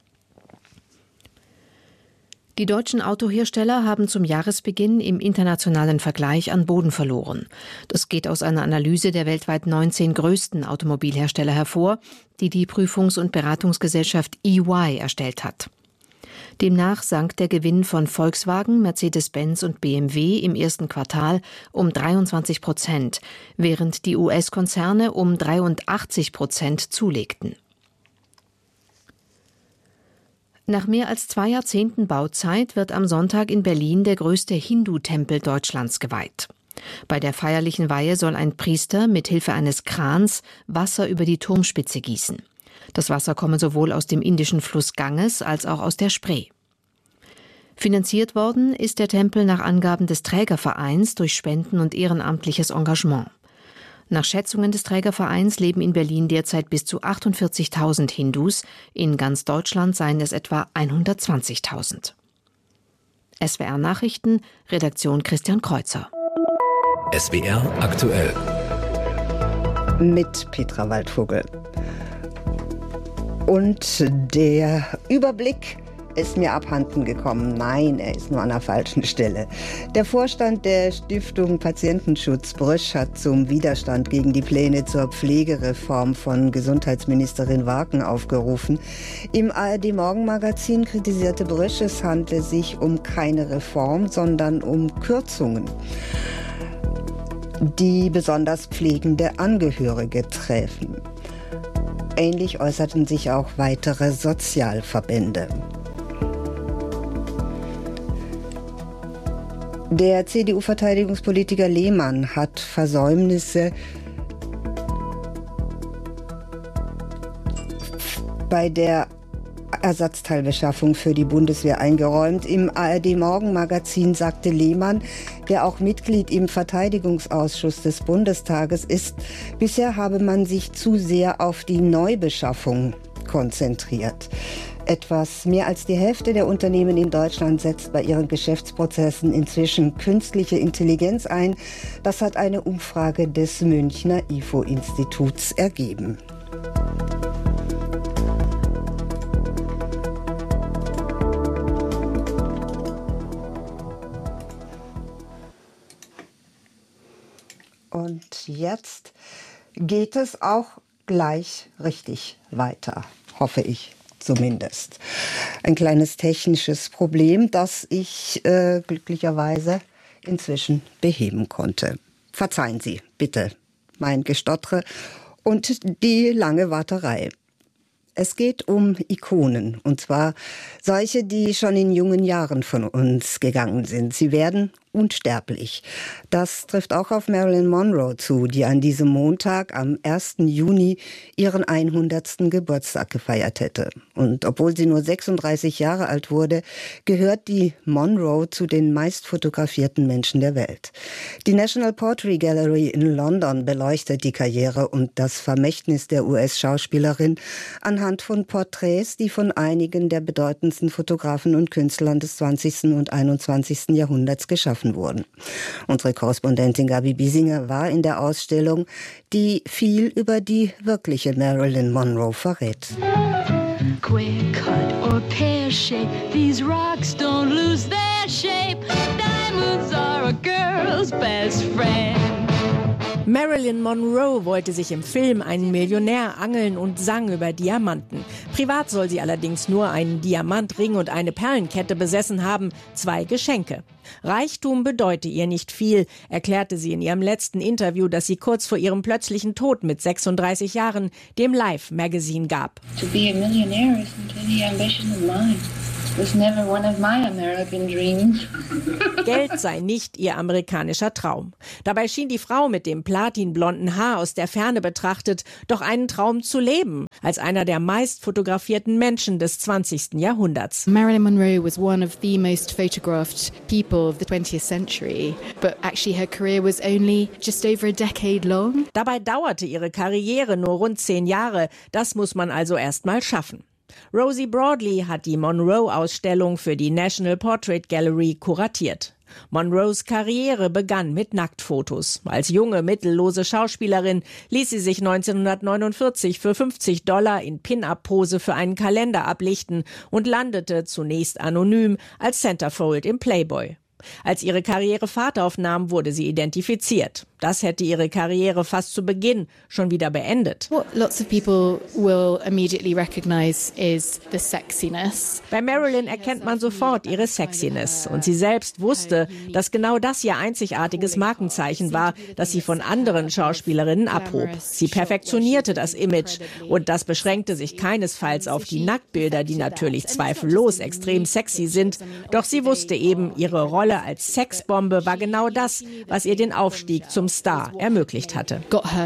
Die deutschen Autohersteller haben zum Jahresbeginn im internationalen Vergleich an Boden verloren. Das geht aus einer Analyse der weltweit 19 größten Automobilhersteller hervor, die die Prüfungs- und Beratungsgesellschaft EY erstellt hat. Demnach sank der Gewinn von Volkswagen, Mercedes-Benz und BMW im ersten Quartal um 23%, während die US-Konzerne um 83% zulegten. Nach mehr als 2 Jahrzehnten Bauzeit wird am Sonntag in Berlin der größte Hindu-Tempel Deutschlands geweiht. Bei der feierlichen Weihe soll ein Priester mit Hilfe eines Krans Wasser über die Turmspitze gießen. Das Wasser komme sowohl aus dem indischen Fluss Ganges als auch aus der Spree. Finanziert worden ist der Tempel nach Angaben des Trägervereins durch Spenden und ehrenamtliches Engagement. Nach Schätzungen des Trägervereins leben in Berlin derzeit bis zu 48.000 Hindus. In ganz Deutschland seien es etwa 120.000. SWR Nachrichten, Redaktion Christian Kreuzer. SWR aktuell. Mit Petra Waldvogel. Und der Überblick ist mir abhanden gekommen. Nein, er ist nur an der falschen Stelle. Der Vorstand der Stiftung Patientenschutz Brüsch hat zum Widerstand gegen die Pläne zur Pflegereform von Gesundheitsministerin Warken aufgerufen. Im ARD-Morgenmagazin kritisierte Brüsch, es handle sich um keine Reform, sondern um Kürzungen, die besonders pflegende Angehörige treffen. Ähnlich äußerten sich auch weitere Sozialverbände. Der CDU-Verteidigungspolitiker Lehmann hat Versäumnisse bei der Ersatzteilbeschaffung für die Bundeswehr eingeräumt. Im ARD-Morgenmagazin sagte Lehmann, der auch Mitglied im Verteidigungsausschuss des Bundestages ist, bisher habe man sich zu sehr auf die Neubeschaffung konzentriert. Etwas mehr als die Hälfte der Unternehmen in Deutschland setzt bei ihren Geschäftsprozessen inzwischen künstliche Intelligenz ein. Das hat eine Umfrage des Münchner IFO-Instituts ergeben. Und jetzt geht es auch gleich richtig weiter, hoffe ich zumindest. Ein kleines technisches Problem, das ich glücklicherweise inzwischen beheben konnte. Verzeihen Sie bitte mein Gestottere und die lange Warterei. Es geht um Ikonen, und zwar solche, die schon in jungen Jahren von uns gegangen sind. Sie werden unsterblich. Das trifft auch auf Marilyn Monroe zu, die an diesem Montag am 1. Juni ihren 100. Geburtstag gefeiert hätte. Und obwohl sie nur 36 Jahre alt wurde, gehört die Monroe zu den meistfotografierten Menschen der Welt. Die National Portrait Gallery in London beleuchtet die Karriere und das Vermächtnis der US-Schauspielerin anhand von Porträts, die von einigen der bedeutendsten Fotografen und Künstlern des 20. und 21. Jahrhunderts geschaffen wurden. Unsere Korrespondentin Gabi Biesinger war in der Ausstellung, die viel über die wirkliche Marilyn Monroe verrät. Square cut or pear shape, these rocks don't lose their shape. Diamonds are a girl's best friend. Marilyn Monroe wollte sich im Film einen Millionär angeln und sang über Diamanten. Privat soll sie allerdings nur einen Diamantring und eine Perlenkette besessen haben, 2 Geschenke. Reichtum bedeute ihr nicht viel, erklärte sie in ihrem letzten Interview, das sie kurz vor ihrem plötzlichen Tod mit 36 Jahren dem Life Magazine gab. To be a millionaire isn't any ambition of mine. Was never one of my American dreams. Geld sei nicht ihr amerikanischer Traum. Dabei schien die Frau mit dem platinblonden Haar aus der Ferne betrachtet doch einen Traum zu leben, als einer der meist fotografierten Menschen des 20. Jahrhunderts. Marilyn Monroe was one of the most photographed people of the 20th century, but actually her career was only just over a decade long. Dabei dauerte ihre Karriere nur rund 10 Jahre. Das muss man also erst mal schaffen. Rosie Broadley hat die Monroe-Ausstellung für die National Portrait Gallery kuratiert. Monroes Karriere begann mit Nacktfotos. Als junge, mittellose Schauspielerin ließ sie sich 1949 für $50 in Pin-Up-Pose für einen Kalender ablichten und landete zunächst anonym als Centerfold im Playboy. Als ihre Karriere Fahrt aufnahm, wurde sie identifiziert. Das hätte ihre Karriere fast zu Beginn schon wieder beendet. What lots of people will immediately recognize is the sexiness. Bei Marilyn erkennt man sofort ihre Sexiness. Und sie selbst wusste, dass genau das ihr einzigartiges Markenzeichen war, das sie von anderen Schauspielerinnen abhob. Sie perfektionierte das Image. Und das beschränkte sich keinesfalls auf die Nacktbilder, die natürlich zweifellos extrem sexy sind. Doch sie wusste eben, ihre Rolle als Sexbombe war genau das, was ihr den Aufstieg zum Star ermöglicht hatte.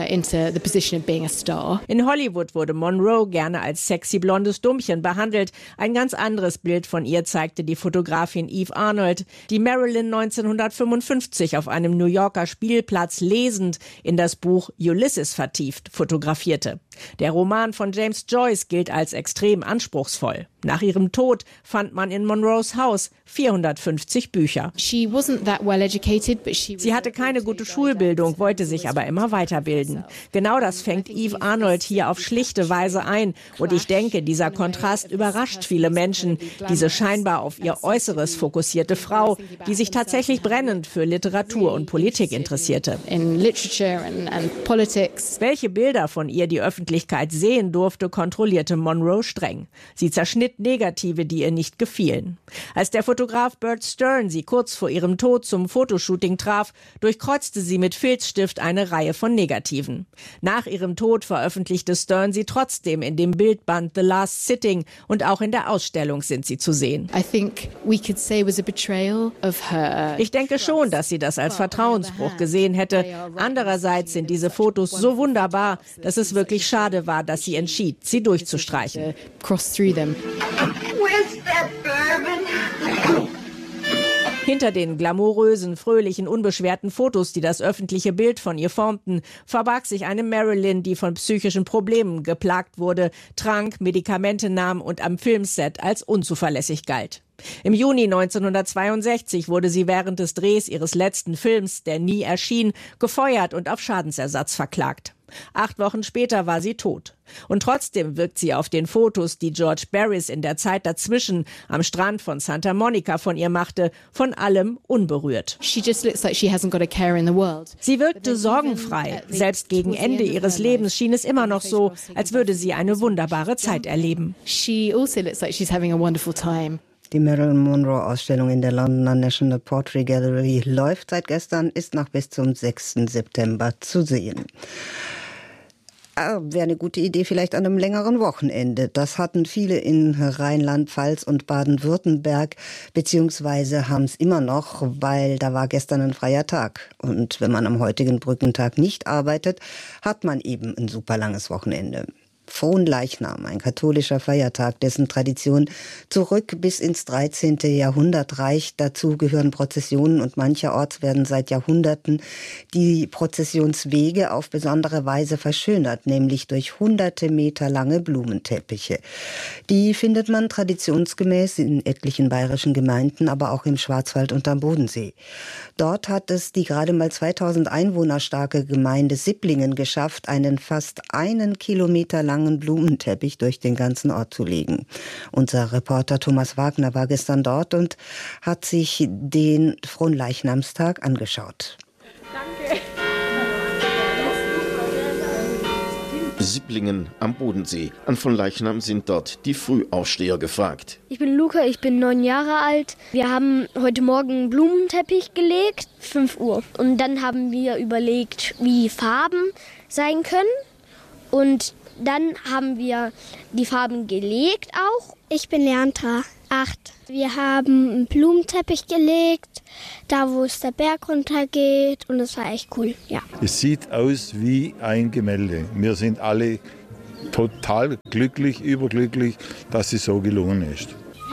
In Hollywood wurde Monroe gerne als sexy blondes Dummchen behandelt. Ein ganz anderes Bild von ihr zeigte die Fotografin Eve Arnold, die Marilyn 1955 auf einem New Yorker Spielplatz lesend in das Buch Ulysses vertieft fotografierte. Der Roman von James Joyce gilt als extrem anspruchsvoll. Nach ihrem Tod fand man in Monroes Haus 450 Bücher. Sie hatte keine gute Schulbildung, wollte sich aber immer weiterbilden. Genau das fängt Eve Arnold hier auf schlichte Weise ein. Und ich denke, dieser Kontrast überrascht viele Menschen. Diese scheinbar auf ihr Äußeres fokussierte Frau, die sich tatsächlich brennend für Literatur und Politik interessierte. Welche Bilder von ihr die Öffentlichkeit sehen durfte, kontrollierte Monroe streng. Sie zerschnitt Negative, die ihr nicht gefielen. Als der Fotograf Bert Stern sie kurz vor ihrem Tod zum Fotoshooting traf, durchkreuzte sie mit Filzstift eine Reihe von Negativen. Nach ihrem Tod veröffentlichte Stern sie trotzdem in dem Bildband The Last Sitting und auch in der Ausstellung sind sie zu sehen. Ich denke schon, dass sie das als Vertrauensbruch gesehen hätte. Andererseits sind diese Fotos so wunderbar, dass es wirklich schade war, dass sie entschied, sie durchzustreichen. Hinter den glamourösen, fröhlichen, unbeschwerten Fotos, die das öffentliche Bild von ihr formten, verbarg sich eine Marilyn, die von psychischen Problemen geplagt wurde, trank, Medikamente nahm und am Filmset als unzuverlässig galt. Im Juni 1962 wurde sie während des Drehs ihres letzten Films, der nie erschien, gefeuert und auf Schadensersatz verklagt. 8 Wochen später war sie tot. Und trotzdem wirkt sie auf den Fotos, die George Barris in der Zeit dazwischen am Strand von Santa Monica von ihr machte, von allem unberührt. Sie wirkte sorgenfrei. Selbst gegen Ende ihres Lebens schien es immer noch so, als würde sie eine wunderbare Zeit erleben. Die Marilyn Monroe-Ausstellung in der Londoner National Portrait Gallery läuft seit gestern, ist noch bis zum 6. September zu sehen. Wäre eine gute Idee vielleicht an einem längeren Wochenende. Das hatten viele in Rheinland-Pfalz und Baden-Württemberg, beziehungsweise haben es immer noch, weil da war gestern ein freier Tag. Und wenn man am heutigen Brückentag nicht arbeitet, hat man eben ein super langes Wochenende. Fronleichnam, ein katholischer Feiertag, dessen Tradition zurück bis ins 13. Jahrhundert reicht. Dazu gehören Prozessionen und mancherorts werden seit Jahrhunderten die Prozessionswege auf besondere Weise verschönert, nämlich durch hunderte Meter lange Blumenteppiche. Die findet man traditionsgemäß in etlichen bayerischen Gemeinden, aber auch im Schwarzwald und am Bodensee. Dort hat es die gerade mal 2000 Einwohner starke Gemeinde Sipplingen geschafft, einen fast 1 Kilometer langen Blumenteppich durch den ganzen Ort zu legen. Unser Reporter Thomas Wagner war gestern dort und hat sich den Fronleichnamstag angeschaut. Danke. Sipplingen am Bodensee. An von Leichnam sind dort die Frühaufsteher gefragt. Ich bin Luca, ich bin 9 Jahre alt. Wir haben heute Morgen einen Blumenteppich gelegt, 5 Uhr. Und dann haben wir überlegt, wie Farben sein können. Und dann haben wir die Farben gelegt auch. Ich bin Leandra, 8. Wir haben einen Blumenteppich gelegt, da wo es der Berg runtergeht, und es war echt cool, ja. Es sieht aus wie ein Gemälde. Wir sind alle total glücklich, überglücklich, dass es so gelungen ist.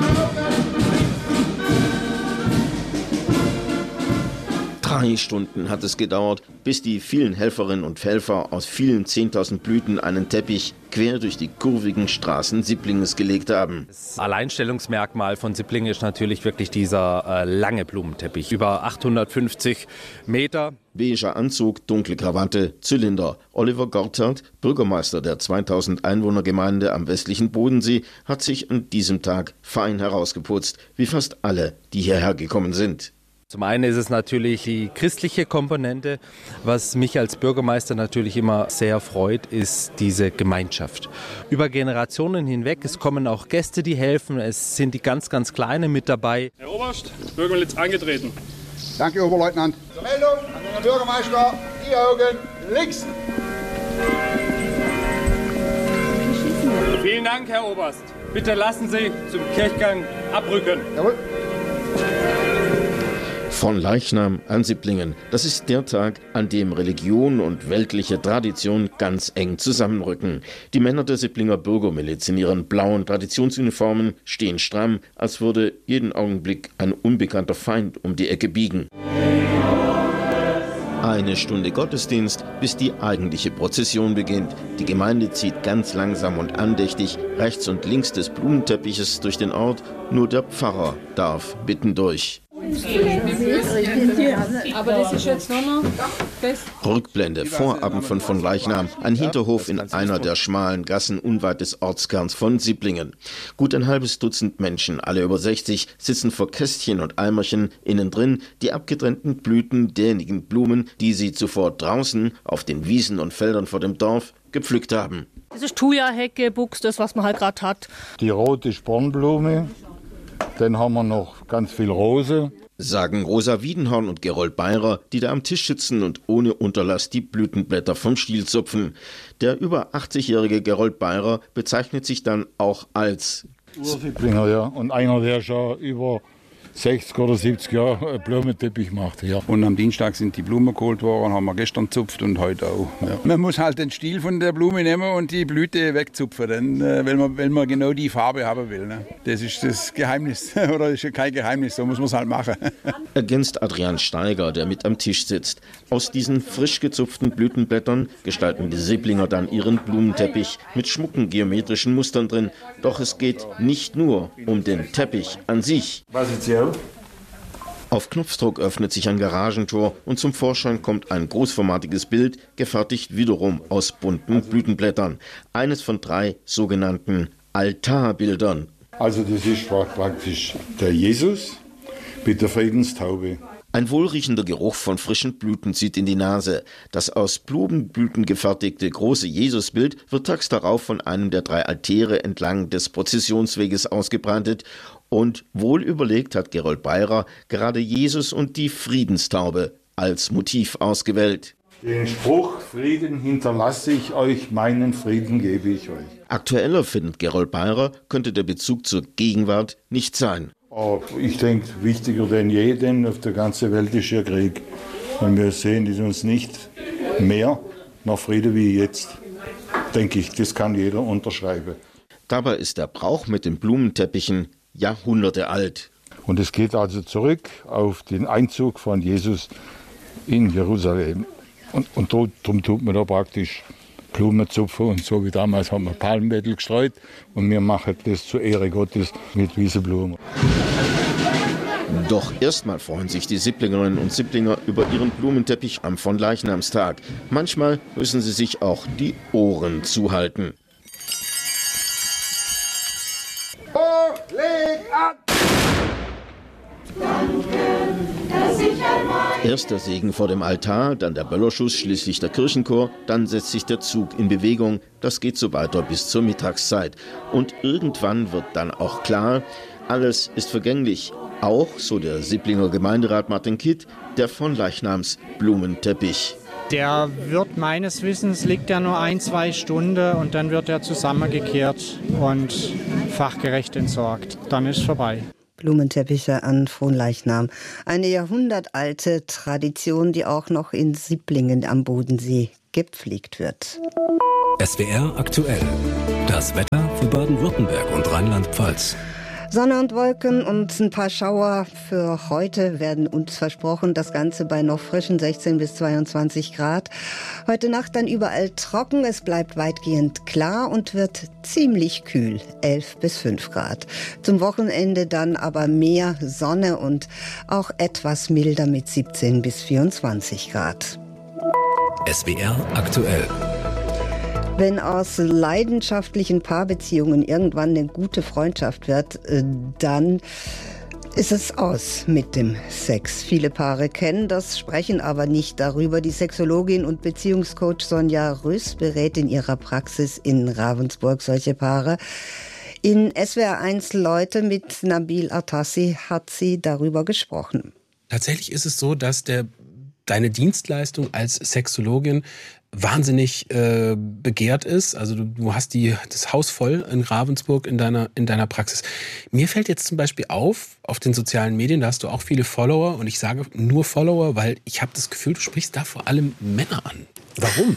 Drei Stunden hat es gedauert, bis die vielen Helferinnen und Helfer aus vielen 10.000 Blüten einen Teppich quer durch die kurvigen Straßen Sipplingens gelegt haben. Das Alleinstellungsmerkmal von Sipplingen ist natürlich wirklich dieser lange Blumenteppich, über 850 Meter. Beiger Anzug, dunkle Krawatte, Zylinder. Oliver Gortert, Bürgermeister der 2000 Einwohnergemeinde am westlichen Bodensee, hat sich an diesem Tag fein herausgeputzt, wie fast alle, die hierher gekommen sind. Zum einen ist es natürlich die christliche Komponente. Was mich als Bürgermeister natürlich immer sehr freut, ist diese Gemeinschaft. Über Generationen hinweg, es kommen auch Gäste, die helfen, es sind die ganz, ganz Kleinen mit dabei. Herr Oberst, Bürgermeister angetreten. Danke, Oberleutnant. Zur Meldung an den Bürgermeister, die Augen links. Vielen Dank, Herr Oberst. Bitte lassen Sie zum Kirchgang abrücken. Jawohl. Von Leichnam an Sipplingen. Das ist der Tag, an dem Religion und weltliche Tradition ganz eng zusammenrücken. Die Männer der Sipplinger Bürgermiliz in ihren blauen Traditionsuniformen stehen stramm, als würde jeden Augenblick ein unbekannter Feind um die Ecke biegen. Eine Stunde Gottesdienst, bis die eigentliche Prozession beginnt. Die Gemeinde zieht ganz langsam und andächtig rechts und links des Blumenteppiches durch den Ort. Nur der Pfarrer darf mittendurch. Aber das ist jetzt nur noch Rückblende, Vorabend von Leichnam, ein Hinterhof in einer der schmalen Gassen unweit des Ortskerns von Sipplingen. Gut ein halbes Dutzend Menschen, alle über 60, sitzen vor Kästchen und Eimerchen, innen drin die abgetrennten Blüten derjenigen Blumen, die sie zuvor draußen auf den Wiesen und Feldern vor dem Dorf gepflückt haben. Das ist Thuja-Hecke, Buchs, das was man halt gerade hat. Die rote Spornblume. Dann haben wir noch ganz viel Rose. Sagen Rosa Wiedenhorn und Gerold Beirer, die da am Tisch sitzen und ohne Unterlass die Blütenblätter vom Stiel zupfen. Der über 80-jährige Gerold Beirer bezeichnet sich dann auch als Ursipplinger, ja. Und einer, der schon über 60 oder 70 Jahre Blumenteppich macht. Ja. Und am Dienstag sind die Blumen geholt worden, haben wir gestern gezupft und heute auch. Ja. Man muss halt den Stiel von der Blume nehmen und die Blüte wegzupfen, denn, wenn man genau die Farbe haben will. Ne? Das ist das Geheimnis, oder ist ja kein Geheimnis, so muss man es halt machen. Ergänzt Adrian Steiger, der mit am Tisch sitzt. Aus diesen frisch gezupften Blütenblättern gestalten die Sipplinger dann ihren Blumenteppich mit schmucken geometrischen Mustern drin. Doch es geht nicht nur um den Teppich an sich. Was ist hier? Auf Knopfdruck öffnet sich ein Garagentor und zum Vorschein kommt ein großformatiges Bild, gefertigt wiederum aus bunten Blütenblättern. Eines von 3 sogenannten Altarbildern. Also das ist praktisch der Jesus mit der Friedenstaube. Ein wohlriechender Geruch von frischen Blüten zieht in die Nase. Das aus Blumenblüten gefertigte große Jesusbild wird tags darauf von einem der 3 Altäre entlang des Prozessionsweges ausgebreitet. Und wohl überlegt hat Gerold Beirer gerade Jesus und die Friedenstaube als Motiv ausgewählt. Den Spruch, Frieden hinterlasse ich euch, meinen Frieden gebe ich euch. Aktueller, findet Gerold Beirer, könnte der Bezug zur Gegenwart nicht sein. Ich denke, wichtiger denn je, denn auf der ganzen Welt ist ja Krieg. Und wir sehen es uns nicht mehr nach Frieden wie jetzt. Denke ich, das kann jeder unterschreiben. Dabei ist der Brauch mit den Blumenteppichen Jahrhunderte alt. Und es geht also zurück auf den Einzug von Jesus in Jerusalem. Und darum tut man da praktisch Blumenzupfer und so wie damals haben wir Palmwedel gestreut und wir machen das zur Ehre Gottes mit Wieseblumen. Doch erstmal freuen sich die Sipplingerinnen und Sipplinger über ihren Blumenteppich am Vonleichnamstag. Manchmal müssen sie sich auch die Ohren zuhalten. Leg an! Danke, dass ich einmal Erst der Segen vor dem Altar, dann der Böllerschuss, schließlich der Kirchenchor, dann setzt sich der Zug in Bewegung. Das geht so weiter bis zur Mittagszeit. Und irgendwann wird dann auch klar, alles ist vergänglich. Auch, so der Sipplinger Gemeinderat Martin Kitt, der Fronleichnamsblumenteppich. Der wird meines Wissens, liegt ja nur 1-2 Stunden und dann wird er zusammengekehrt und fachgerecht entsorgt. Dann ist vorbei. Blumenteppiche an Fronleichnam. Eine jahrhundertalte Tradition, die auch noch in Sipplingen am Bodensee gepflegt wird. SWR aktuell. Das Wetter für Baden-Württemberg und Rheinland-Pfalz. Sonne und Wolken und ein paar Schauer für heute werden uns versprochen. Das Ganze bei noch frischen 16 bis 22 Grad. Heute Nacht dann überall trocken. Es bleibt weitgehend klar und wird ziemlich kühl. 11 bis 5 Grad. Zum Wochenende dann aber mehr Sonne und auch etwas milder mit 17 bis 24 Grad. SWR aktuell. Wenn aus leidenschaftlichen Paarbeziehungen irgendwann eine gute Freundschaft wird, dann ist es aus mit dem Sex. Viele Paare kennen das, sprechen aber nicht darüber. Die Sexologin und Beziehungscoach Sonja Rüss berät in ihrer Praxis in Ravensburg solche Paare. In SWR1 Leute mit Nabil Atassi hat sie darüber gesprochen. Tatsächlich ist es so, dass deine Dienstleistung als Sexologin wahnsinnig begehrt ist. Also du hast das Haus voll in Ravensburg in deiner Praxis. Mir fällt jetzt zum Beispiel auf den sozialen Medien, da hast du auch viele Follower und ich sage nur Follower, weil ich habe das Gefühl, du sprichst da vor allem Männer an. Warum?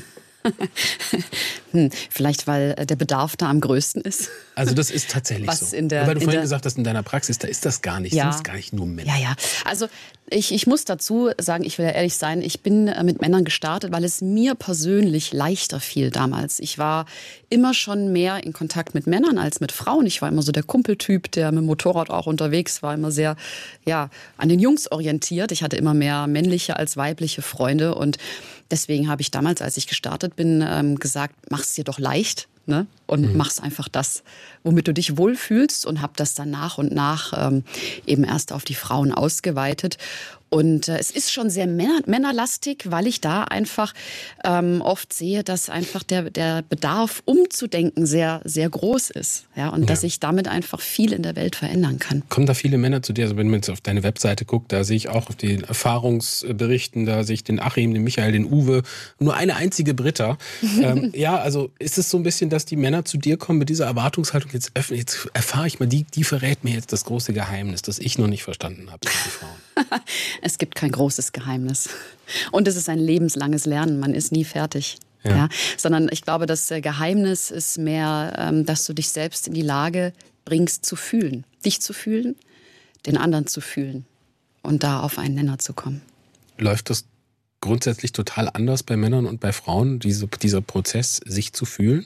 Vielleicht, weil der Bedarf da am größten ist. Also das ist tatsächlich so. Weil du vorhin gesagt hast, in deiner Praxis, da ist das gar nicht. Ja. Sind es gar nicht nur Männer. Ja. Also ich muss dazu sagen, ich will ja ehrlich sein, ich bin mit Männern gestartet, weil es mir persönlich leichter fiel damals. Ich war immer schon mehr in Kontakt mit Männern als mit Frauen. Ich war immer so der Kumpeltyp, der mit dem Motorrad auch unterwegs war, immer sehr an den Jungs orientiert. Ich hatte immer mehr männliche als weibliche Freunde und deswegen habe ich damals, als ich gestartet bin, gesagt, mach's dir doch leicht, ne? Und mach's einfach das, womit du dich wohlfühlst und habe das dann nach und nach eben erst auf die Frauen ausgeweitet. Und es ist schon sehr männerlastig, weil ich da einfach oft sehe, dass einfach der Bedarf umzudenken sehr, sehr groß ist. Ja, und dass ich damit einfach viel in der Welt verändern kann. Kommen da viele Männer zu dir? Also wenn man jetzt auf deine Webseite guckt, da sehe ich auch auf den Erfahrungsberichten, da sehe ich den Achim, den Michael, den Uwe, nur eine einzige Britta. Also ist es so ein bisschen, dass die Männer zu dir kommen mit dieser Erwartungshaltung, jetzt erfahre ich mal, die verrät mir jetzt das große Geheimnis, das ich noch nicht verstanden habe. Die Frauen. Es gibt kein großes Geheimnis. Und es ist ein lebenslanges Lernen. Man ist nie fertig. Ja. Sondern ich glaube, das Geheimnis ist mehr, dass du dich selbst in die Lage bringst, zu fühlen. Dich zu fühlen, den anderen zu fühlen und da auf einen Nenner zu kommen. Läuft das grundsätzlich total anders bei Männern und bei Frauen, dieser Prozess, sich zu fühlen?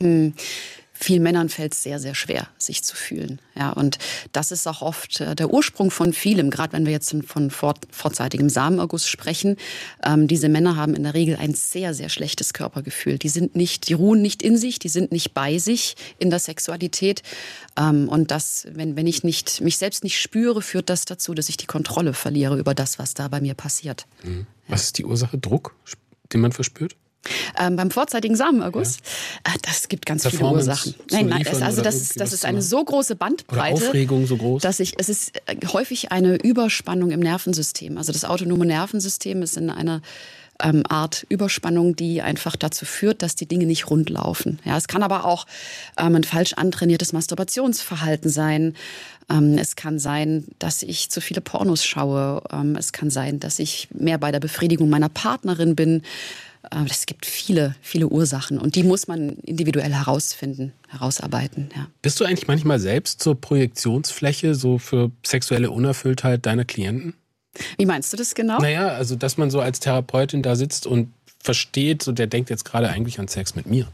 Vielen Männern fällt es sehr, sehr schwer, sich zu fühlen. Ja, und das ist auch oft der Ursprung von vielem, gerade wenn wir jetzt von vorzeitigem Samenerguss sprechen. Diese Männer haben in der Regel ein sehr, sehr schlechtes Körpergefühl. Die ruhen nicht in sich, die sind nicht bei sich in der Sexualität. Und das, wenn ich mich selbst nicht spüre, führt das dazu, dass ich die Kontrolle verliere über das, was da bei mir passiert. Was ist die Ursache? Druck, den man verspürt? Beim vorzeitigen Samenerguss, das gibt ganz viele Ursachen. Nein, das ist eine so große Bandbreite. Oder Aufregung so groß? Es ist häufig eine Überspannung im Nervensystem. Also das autonome Nervensystem ist in einer Art Überspannung, die einfach dazu führt, dass die Dinge nicht rund laufen. Ja, es kann aber auch ein falsch antrainiertes Masturbationsverhalten sein. Es kann sein, dass ich zu viele Pornos schaue. Es kann sein, dass ich mehr bei der Befriedigung meiner Partnerin bin. Es gibt viele, viele Ursachen und die muss man individuell herausarbeiten. Ja. Bist du eigentlich manchmal selbst zur Projektionsfläche so für sexuelle Unerfülltheit deiner Klienten? Wie meinst du das genau? Naja, also dass man so als Therapeutin da sitzt und versteht, so der denkt jetzt gerade eigentlich an Sex mit mir.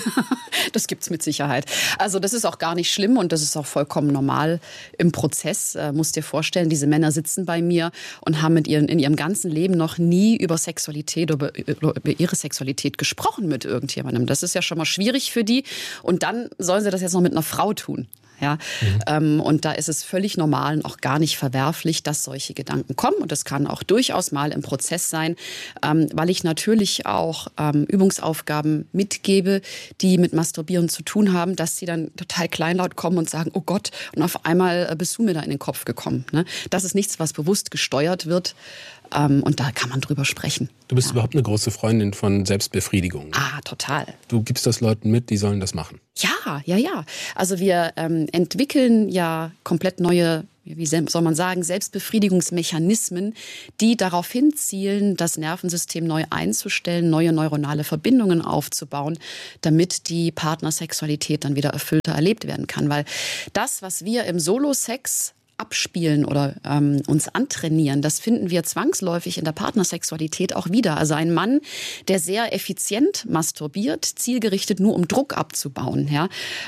Das gibt's mit Sicherheit. Also das ist auch gar nicht schlimm und das ist auch vollkommen normal im Prozess. Musst dir vorstellen, diese Männer sitzen bei mir und haben in ihrem ganzen Leben noch nie über Sexualität oder über ihre Sexualität gesprochen mit irgendjemandem. Das ist ja schon mal schwierig für die. Und dann sollen sie das jetzt noch mit einer Frau tun. Ja? Und da ist es völlig normal und auch gar nicht verwerflich, dass solche Gedanken kommen. Und das kann auch durchaus mal im Prozess sein, weil ich natürlich auch Übungsaufgaben mitgebe, die mit Masturbieren zu tun haben, dass sie dann total kleinlaut kommen und sagen, oh Gott, und auf einmal bist du mir da in den Kopf gekommen. Ne? Das ist nichts, was bewusst gesteuert wird. Und da kann man drüber sprechen. Du bist überhaupt eine große Freundin von Selbstbefriedigung. Total. Du gibst das Leuten mit, die sollen das machen. Ja. Also wir entwickeln ja komplett neue, wie soll man sagen, Selbstbefriedigungsmechanismen, die darauf hinzielen, das Nervensystem neu einzustellen, neue neuronale Verbindungen aufzubauen, damit die Partnersexualität dann wieder erfüllter erlebt werden kann. Weil das, was wir im Solo-Sex abspielen oder uns antrainieren, das finden wir zwangsläufig in der Partnersexualität auch wieder. Also ein Mann, der sehr effizient masturbiert, zielgerichtet nur um Druck abzubauen, ja,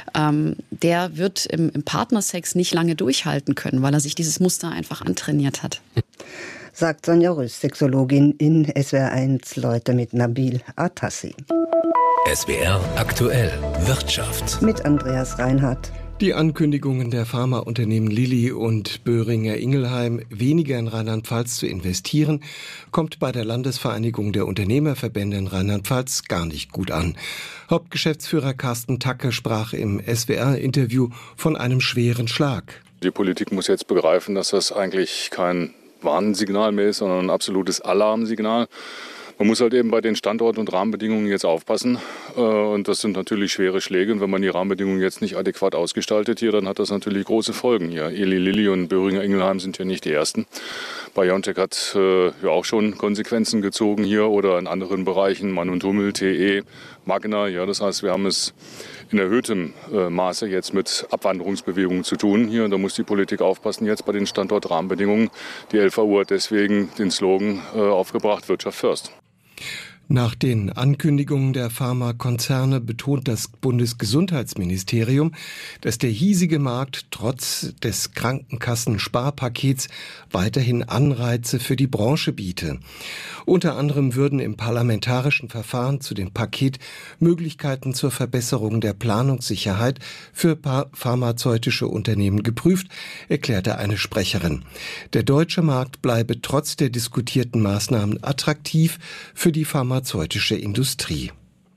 der wird im Partnersex nicht lange durchhalten können, weil er sich dieses Muster einfach antrainiert hat. Sagt Sonja Rös, Sexologin in SWR1, Leute mit Nabil Atassi. SWR aktuell Wirtschaft. Mit Andreas Reinhardt. Die Ankündigungen der Pharmaunternehmen Lilly und Boehringer Ingelheim, weniger in Rheinland-Pfalz zu investieren, kommt bei der Landesvereinigung der Unternehmerverbände in Rheinland-Pfalz gar nicht gut an. Hauptgeschäftsführer Carsten Tacke sprach im SWR-Interview von einem schweren Schlag. Die Politik muss jetzt begreifen, dass das eigentlich kein Warnsignal mehr ist, sondern ein absolutes Alarmsignal. Man muss halt eben bei den Standorten und Rahmenbedingungen jetzt aufpassen. Und das sind natürlich schwere Schläge. Und wenn man die Rahmenbedingungen jetzt nicht adäquat ausgestaltet hier, dann hat das natürlich große Folgen hier. Eli Lilly und Boehringer Ingelheim sind ja nicht die ersten. BioNTech hat ja auch schon Konsequenzen gezogen hier oder in anderen Bereichen. Mann und Hummel, TE, Magna. Ja, das heißt, wir haben es in erhöhtem Maße jetzt mit Abwanderungsbewegungen zu tun hier. Und da muss die Politik aufpassen jetzt bei den Standortrahmenbedingungen. Die LVU hat deswegen den Slogan aufgebracht, Wirtschaft first. Nach den Ankündigungen der Pharmakonzerne betont das Bundesgesundheitsministerium, dass der hiesige Markt trotz des Krankenkassensparpakets weiterhin Anreize für die Branche biete. Unter anderem würden im parlamentarischen Verfahren zu dem Paket Möglichkeiten zur Verbesserung der Planungssicherheit für pharmazeutische Unternehmen geprüft, erklärte eine Sprecherin. Der deutsche Markt bleibe trotz der diskutierten Maßnahmen attraktiv für die pharmazeutische Industrie.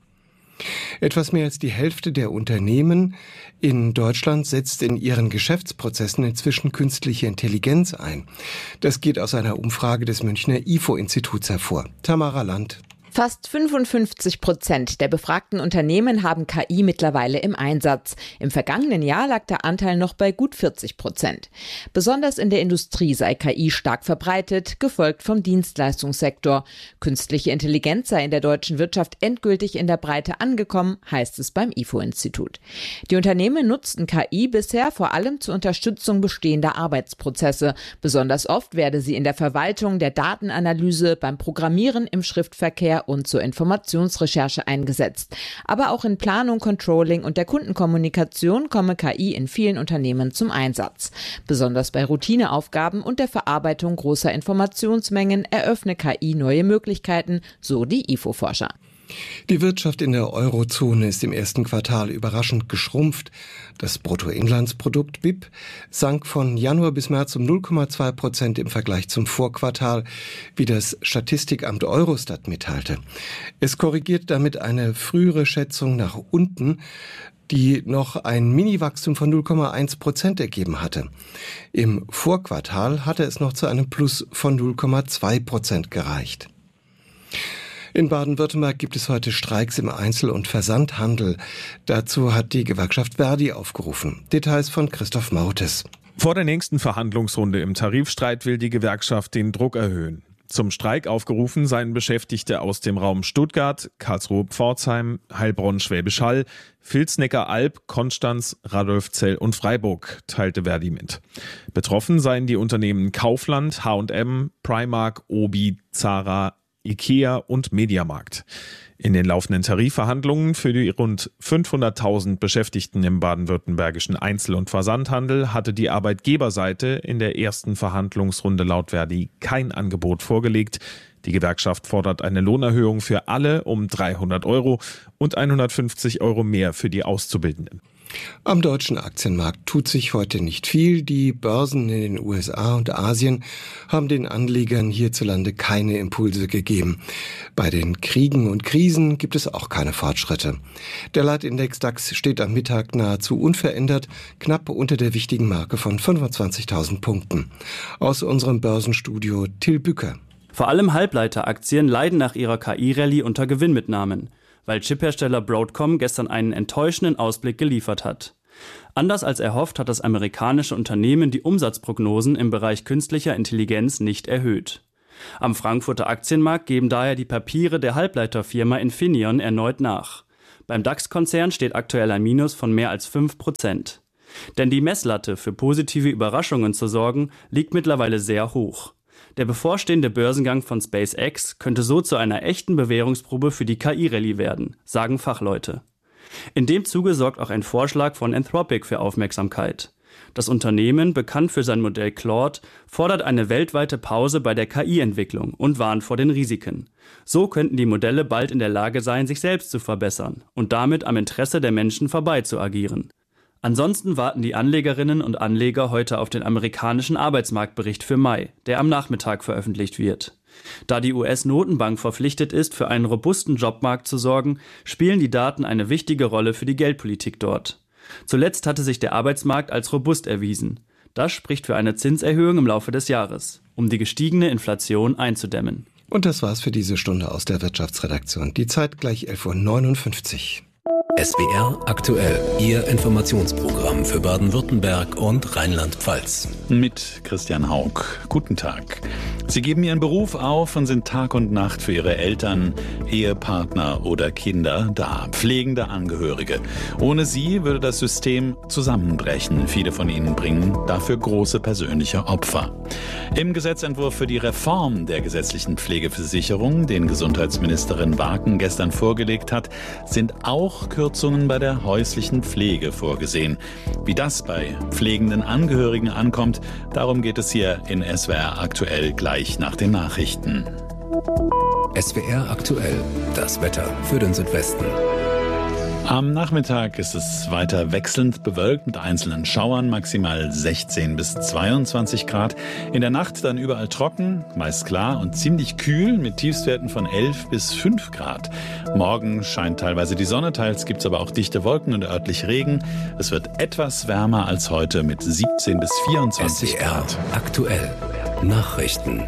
Etwas mehr als die Hälfte der Unternehmen in Deutschland setzt in ihren Geschäftsprozessen inzwischen künstliche Intelligenz ein. Das geht aus einer Umfrage des Münchner IFO-Instituts hervor. Tamara Land. Fast 55% der befragten Unternehmen haben KI mittlerweile im Einsatz. Im vergangenen Jahr lag der Anteil noch bei gut 40%. Besonders in der Industrie sei KI stark verbreitet, gefolgt vom Dienstleistungssektor. Künstliche Intelligenz sei in der deutschen Wirtschaft endgültig in der Breite angekommen, heißt es beim IFO-Institut. Die Unternehmen nutzten KI bisher vor allem zur Unterstützung bestehender Arbeitsprozesse. Besonders oft werde sie in der Verwaltung, der Datenanalyse, beim Programmieren, im Schriftverkehr und zur Informationsrecherche eingesetzt. Aber auch in Planung, Controlling und der Kundenkommunikation komme KI in vielen Unternehmen zum Einsatz. Besonders bei Routineaufgaben und der Verarbeitung großer Informationsmengen eröffne KI neue Möglichkeiten, so die IFO-Forscher. Die Wirtschaft in der Eurozone ist im ersten Quartal überraschend geschrumpft. Das Bruttoinlandsprodukt BIP sank von Januar bis März um 0,2% im Vergleich zum Vorquartal, wie das Statistikamt Eurostat mitteilte. Es korrigiert damit eine frühere Schätzung nach unten, die noch ein Mini-Wachstum von 0,1% ergeben hatte. Im Vorquartal hatte es noch zu einem Plus von 0,2% gereicht. In Baden-Württemberg gibt es heute Streiks im Einzel- und Versandhandel. Dazu hat die Gewerkschaft Verdi aufgerufen. Details von Christoph Mautes. Vor der nächsten Verhandlungsrunde im Tarifstreit will die Gewerkschaft den Druck erhöhen. Zum Streik aufgerufen seien Beschäftigte aus dem Raum Stuttgart, Karlsruhe-Pforzheim, Heilbronn-Schwäbisch Hall, Vilsnecker-Alb, Konstanz, Radolfzell und Freiburg, teilte Verdi mit. Betroffen seien die Unternehmen Kaufland, H&M, Primark, Obi, Zara, IKEA und Mediamarkt. In den laufenden Tarifverhandlungen für die rund 500.000 Beschäftigten im baden-württembergischen Einzel- und Versandhandel hatte die Arbeitgeberseite in der ersten Verhandlungsrunde laut Verdi kein Angebot vorgelegt. Die Gewerkschaft fordert eine Lohnerhöhung für alle um 300 € und 150 € mehr für die Auszubildenden. Am deutschen Aktienmarkt tut sich heute nicht viel. Die Börsen in den USA und Asien haben den Anlegern hierzulande keine Impulse gegeben. Bei den Kriegen und Krisen gibt es auch keine Fortschritte. Der Leitindex DAX steht am Mittag nahezu unverändert, knapp unter der wichtigen Marke von 25.000 Punkten. Aus unserem Börsenstudio Till Bücker. Vor allem Halbleiteraktien leiden nach ihrer KI-Rallye unter Gewinnmitnahmen, weil Chiphersteller Broadcom gestern einen enttäuschenden Ausblick geliefert hat. Anders als erhofft hat das amerikanische Unternehmen die Umsatzprognosen im Bereich künstlicher Intelligenz nicht erhöht. Am Frankfurter Aktienmarkt geben daher die Papiere der Halbleiterfirma Infineon erneut nach. Beim DAX-Konzern steht aktuell ein Minus von mehr als 5%. Denn die Messlatte, für positive Überraschungen zu sorgen, liegt mittlerweile sehr hoch. Der bevorstehende Börsengang von SpaceX könnte so zu einer echten Bewährungsprobe für die KI-Rallye werden, sagen Fachleute. In dem Zuge sorgt auch ein Vorschlag von Anthropic für Aufmerksamkeit. Das Unternehmen, bekannt für sein Modell Claude, fordert eine weltweite Pause bei der KI-Entwicklung und warnt vor den Risiken. So könnten die Modelle bald in der Lage sein, sich selbst zu verbessern und damit am Interesse der Menschen vorbei zu agieren. Ansonsten warten die Anlegerinnen und Anleger heute auf den amerikanischen Arbeitsmarktbericht für Mai, der am Nachmittag veröffentlicht wird. Da die US-Notenbank verpflichtet ist, für einen robusten Jobmarkt zu sorgen, spielen die Daten eine wichtige Rolle für die Geldpolitik dort. Zuletzt hatte sich der Arbeitsmarkt als robust erwiesen. Das spricht für eine Zinserhöhung im Laufe des Jahres, um die gestiegene Inflation einzudämmen. Und das war's für diese Stunde aus der Wirtschaftsredaktion. Die Zeit gleich 11.59 Uhr. SWR aktuell, Ihr Informationsprogramm für Baden-Württemberg und Rheinland-Pfalz. Mit Christian Haug. Guten Tag. Sie geben Ihren Beruf auf und sind Tag und Nacht für Ihre Eltern, Ehepartner oder Kinder da, pflegende Angehörige. Ohne Sie würde das System zusammenbrechen. Viele von Ihnen bringen dafür große persönliche Opfer. Im Gesetzentwurf für die Reform der gesetzlichen Pflegeversicherung, den Gesundheitsministerin Waken gestern vorgelegt hat, sind auch Kürzungen bei der häuslichen Pflege vorgesehen. Wie das bei pflegenden Angehörigen ankommt, darum geht es hier in SWR aktuell gleich nach den Nachrichten. SWR aktuell, das Wetter für den Südwesten. Am Nachmittag ist es weiter wechselnd bewölkt mit einzelnen Schauern, maximal 16 bis 22 Grad. In der Nacht dann überall trocken, meist klar und ziemlich kühl mit Tiefstwerten von 11 bis 5 Grad. Morgen scheint teilweise die Sonne, teils gibt es aber auch dichte Wolken und örtlich Regen. Es wird etwas wärmer als heute mit 17 bis 24 SWR Grad. Aktuell Nachrichten.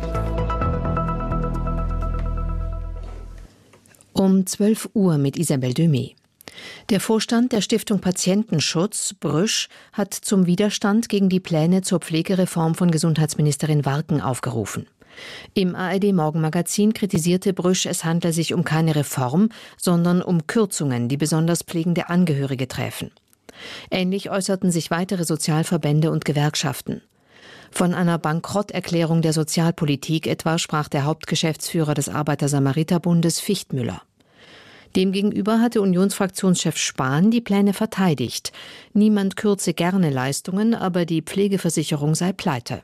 Um 12 Uhr mit Isabel Demey. Der Vorstand der Stiftung Patientenschutz, Brüsch, hat zum Widerstand gegen die Pläne zur Pflegereform von Gesundheitsministerin Waken aufgerufen. Im ARD-Morgenmagazin kritisierte Brüsch, es handle sich um keine Reform, sondern um Kürzungen, die besonders pflegende Angehörige treffen. Ähnlich äußerten sich weitere Sozialverbände und Gewerkschaften. Von einer Bankrotterklärung der Sozialpolitik etwa sprach der Hauptgeschäftsführer des Arbeiter-Samariter-Bundes Fichtmüller. Demgegenüber hatte Unionsfraktionschef Spahn die Pläne verteidigt. Niemand kürze gerne Leistungen, aber die Pflegeversicherung sei pleite.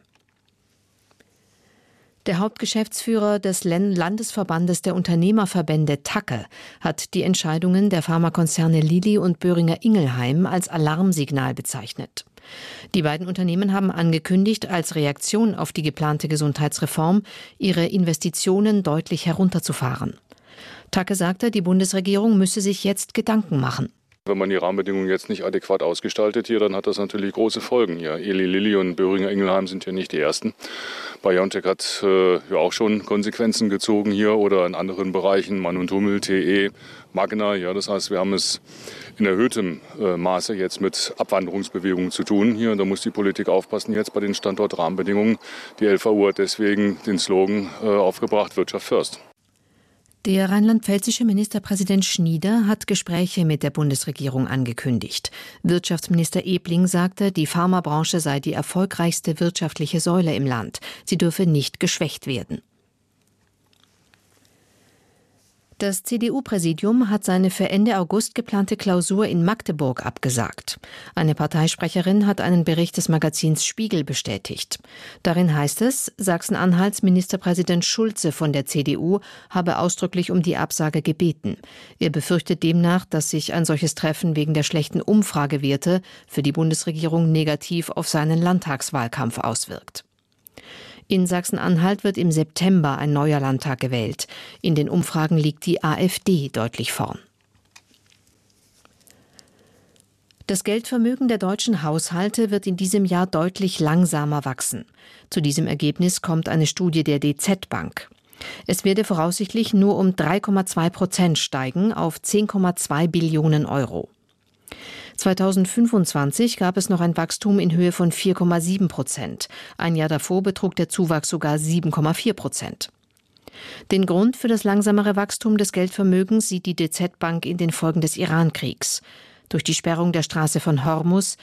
Der Hauptgeschäftsführer des Landesverbandes der Unternehmerverbände TAKE hat die Entscheidungen der Pharmakonzerne Lilly und Boehringer Ingelheim als Alarmsignal bezeichnet. Die beiden Unternehmen haben angekündigt, als Reaktion auf die geplante Gesundheitsreform ihre Investitionen deutlich herunterzufahren. TAKE sagte, die Bundesregierung müsse sich jetzt Gedanken machen. Wenn man die Rahmenbedingungen jetzt nicht adäquat ausgestaltet hier, dann hat das natürlich große Folgen hier. Eli Lilly und Boehringer Ingelheim sind ja nicht die ersten. BioNTech hat ja auch schon Konsequenzen gezogen hier oder in anderen Bereichen, Mann und Hummel, TE, Magna. Ja, das heißt, wir haben es in erhöhtem Maße jetzt mit Abwanderungsbewegungen zu tun hier. Da muss die Politik aufpassen jetzt bei den Standortrahmenbedingungen. Die LVU hat deswegen den Slogan aufgebracht, Wirtschaft first. Der rheinland-pfälzische Ministerpräsident Schnieder hat Gespräche mit der Bundesregierung angekündigt. Wirtschaftsminister Ebling sagte, die Pharmabranche sei die erfolgreichste wirtschaftliche Säule im Land. Sie dürfe nicht geschwächt werden. Das CDU-Präsidium hat seine für Ende August geplante Klausur in Magdeburg abgesagt. Eine Parteisprecherin hat einen Bericht des Magazins Spiegel bestätigt. Darin heißt es, Sachsen-Anhalts Ministerpräsident Schulze von der CDU habe ausdrücklich um die Absage gebeten. Er befürchtet demnach, dass sich ein solches Treffen wegen der schlechten Umfragewerte für die Bundesregierung negativ auf seinen Landtagswahlkampf auswirkt. In Sachsen-Anhalt wird im September ein neuer Landtag gewählt. In den Umfragen liegt die AfD deutlich vorn. Das Geldvermögen der deutschen Haushalte wird in diesem Jahr deutlich langsamer wachsen. Zu diesem Ergebnis kommt eine Studie der DZ Bank. Es werde voraussichtlich nur um 3,2% steigen auf 10,2 Billionen Euro. 2025 gab es noch ein Wachstum in Höhe von 4,7%. Ein Jahr davor betrug der Zuwachs sogar 7,4%. Den Grund für das langsamere Wachstum des Geldvermögens sieht die DZ Bank in den Folgen des Iran-Kriegs. Durch die Sperrung der Straße von Hormuz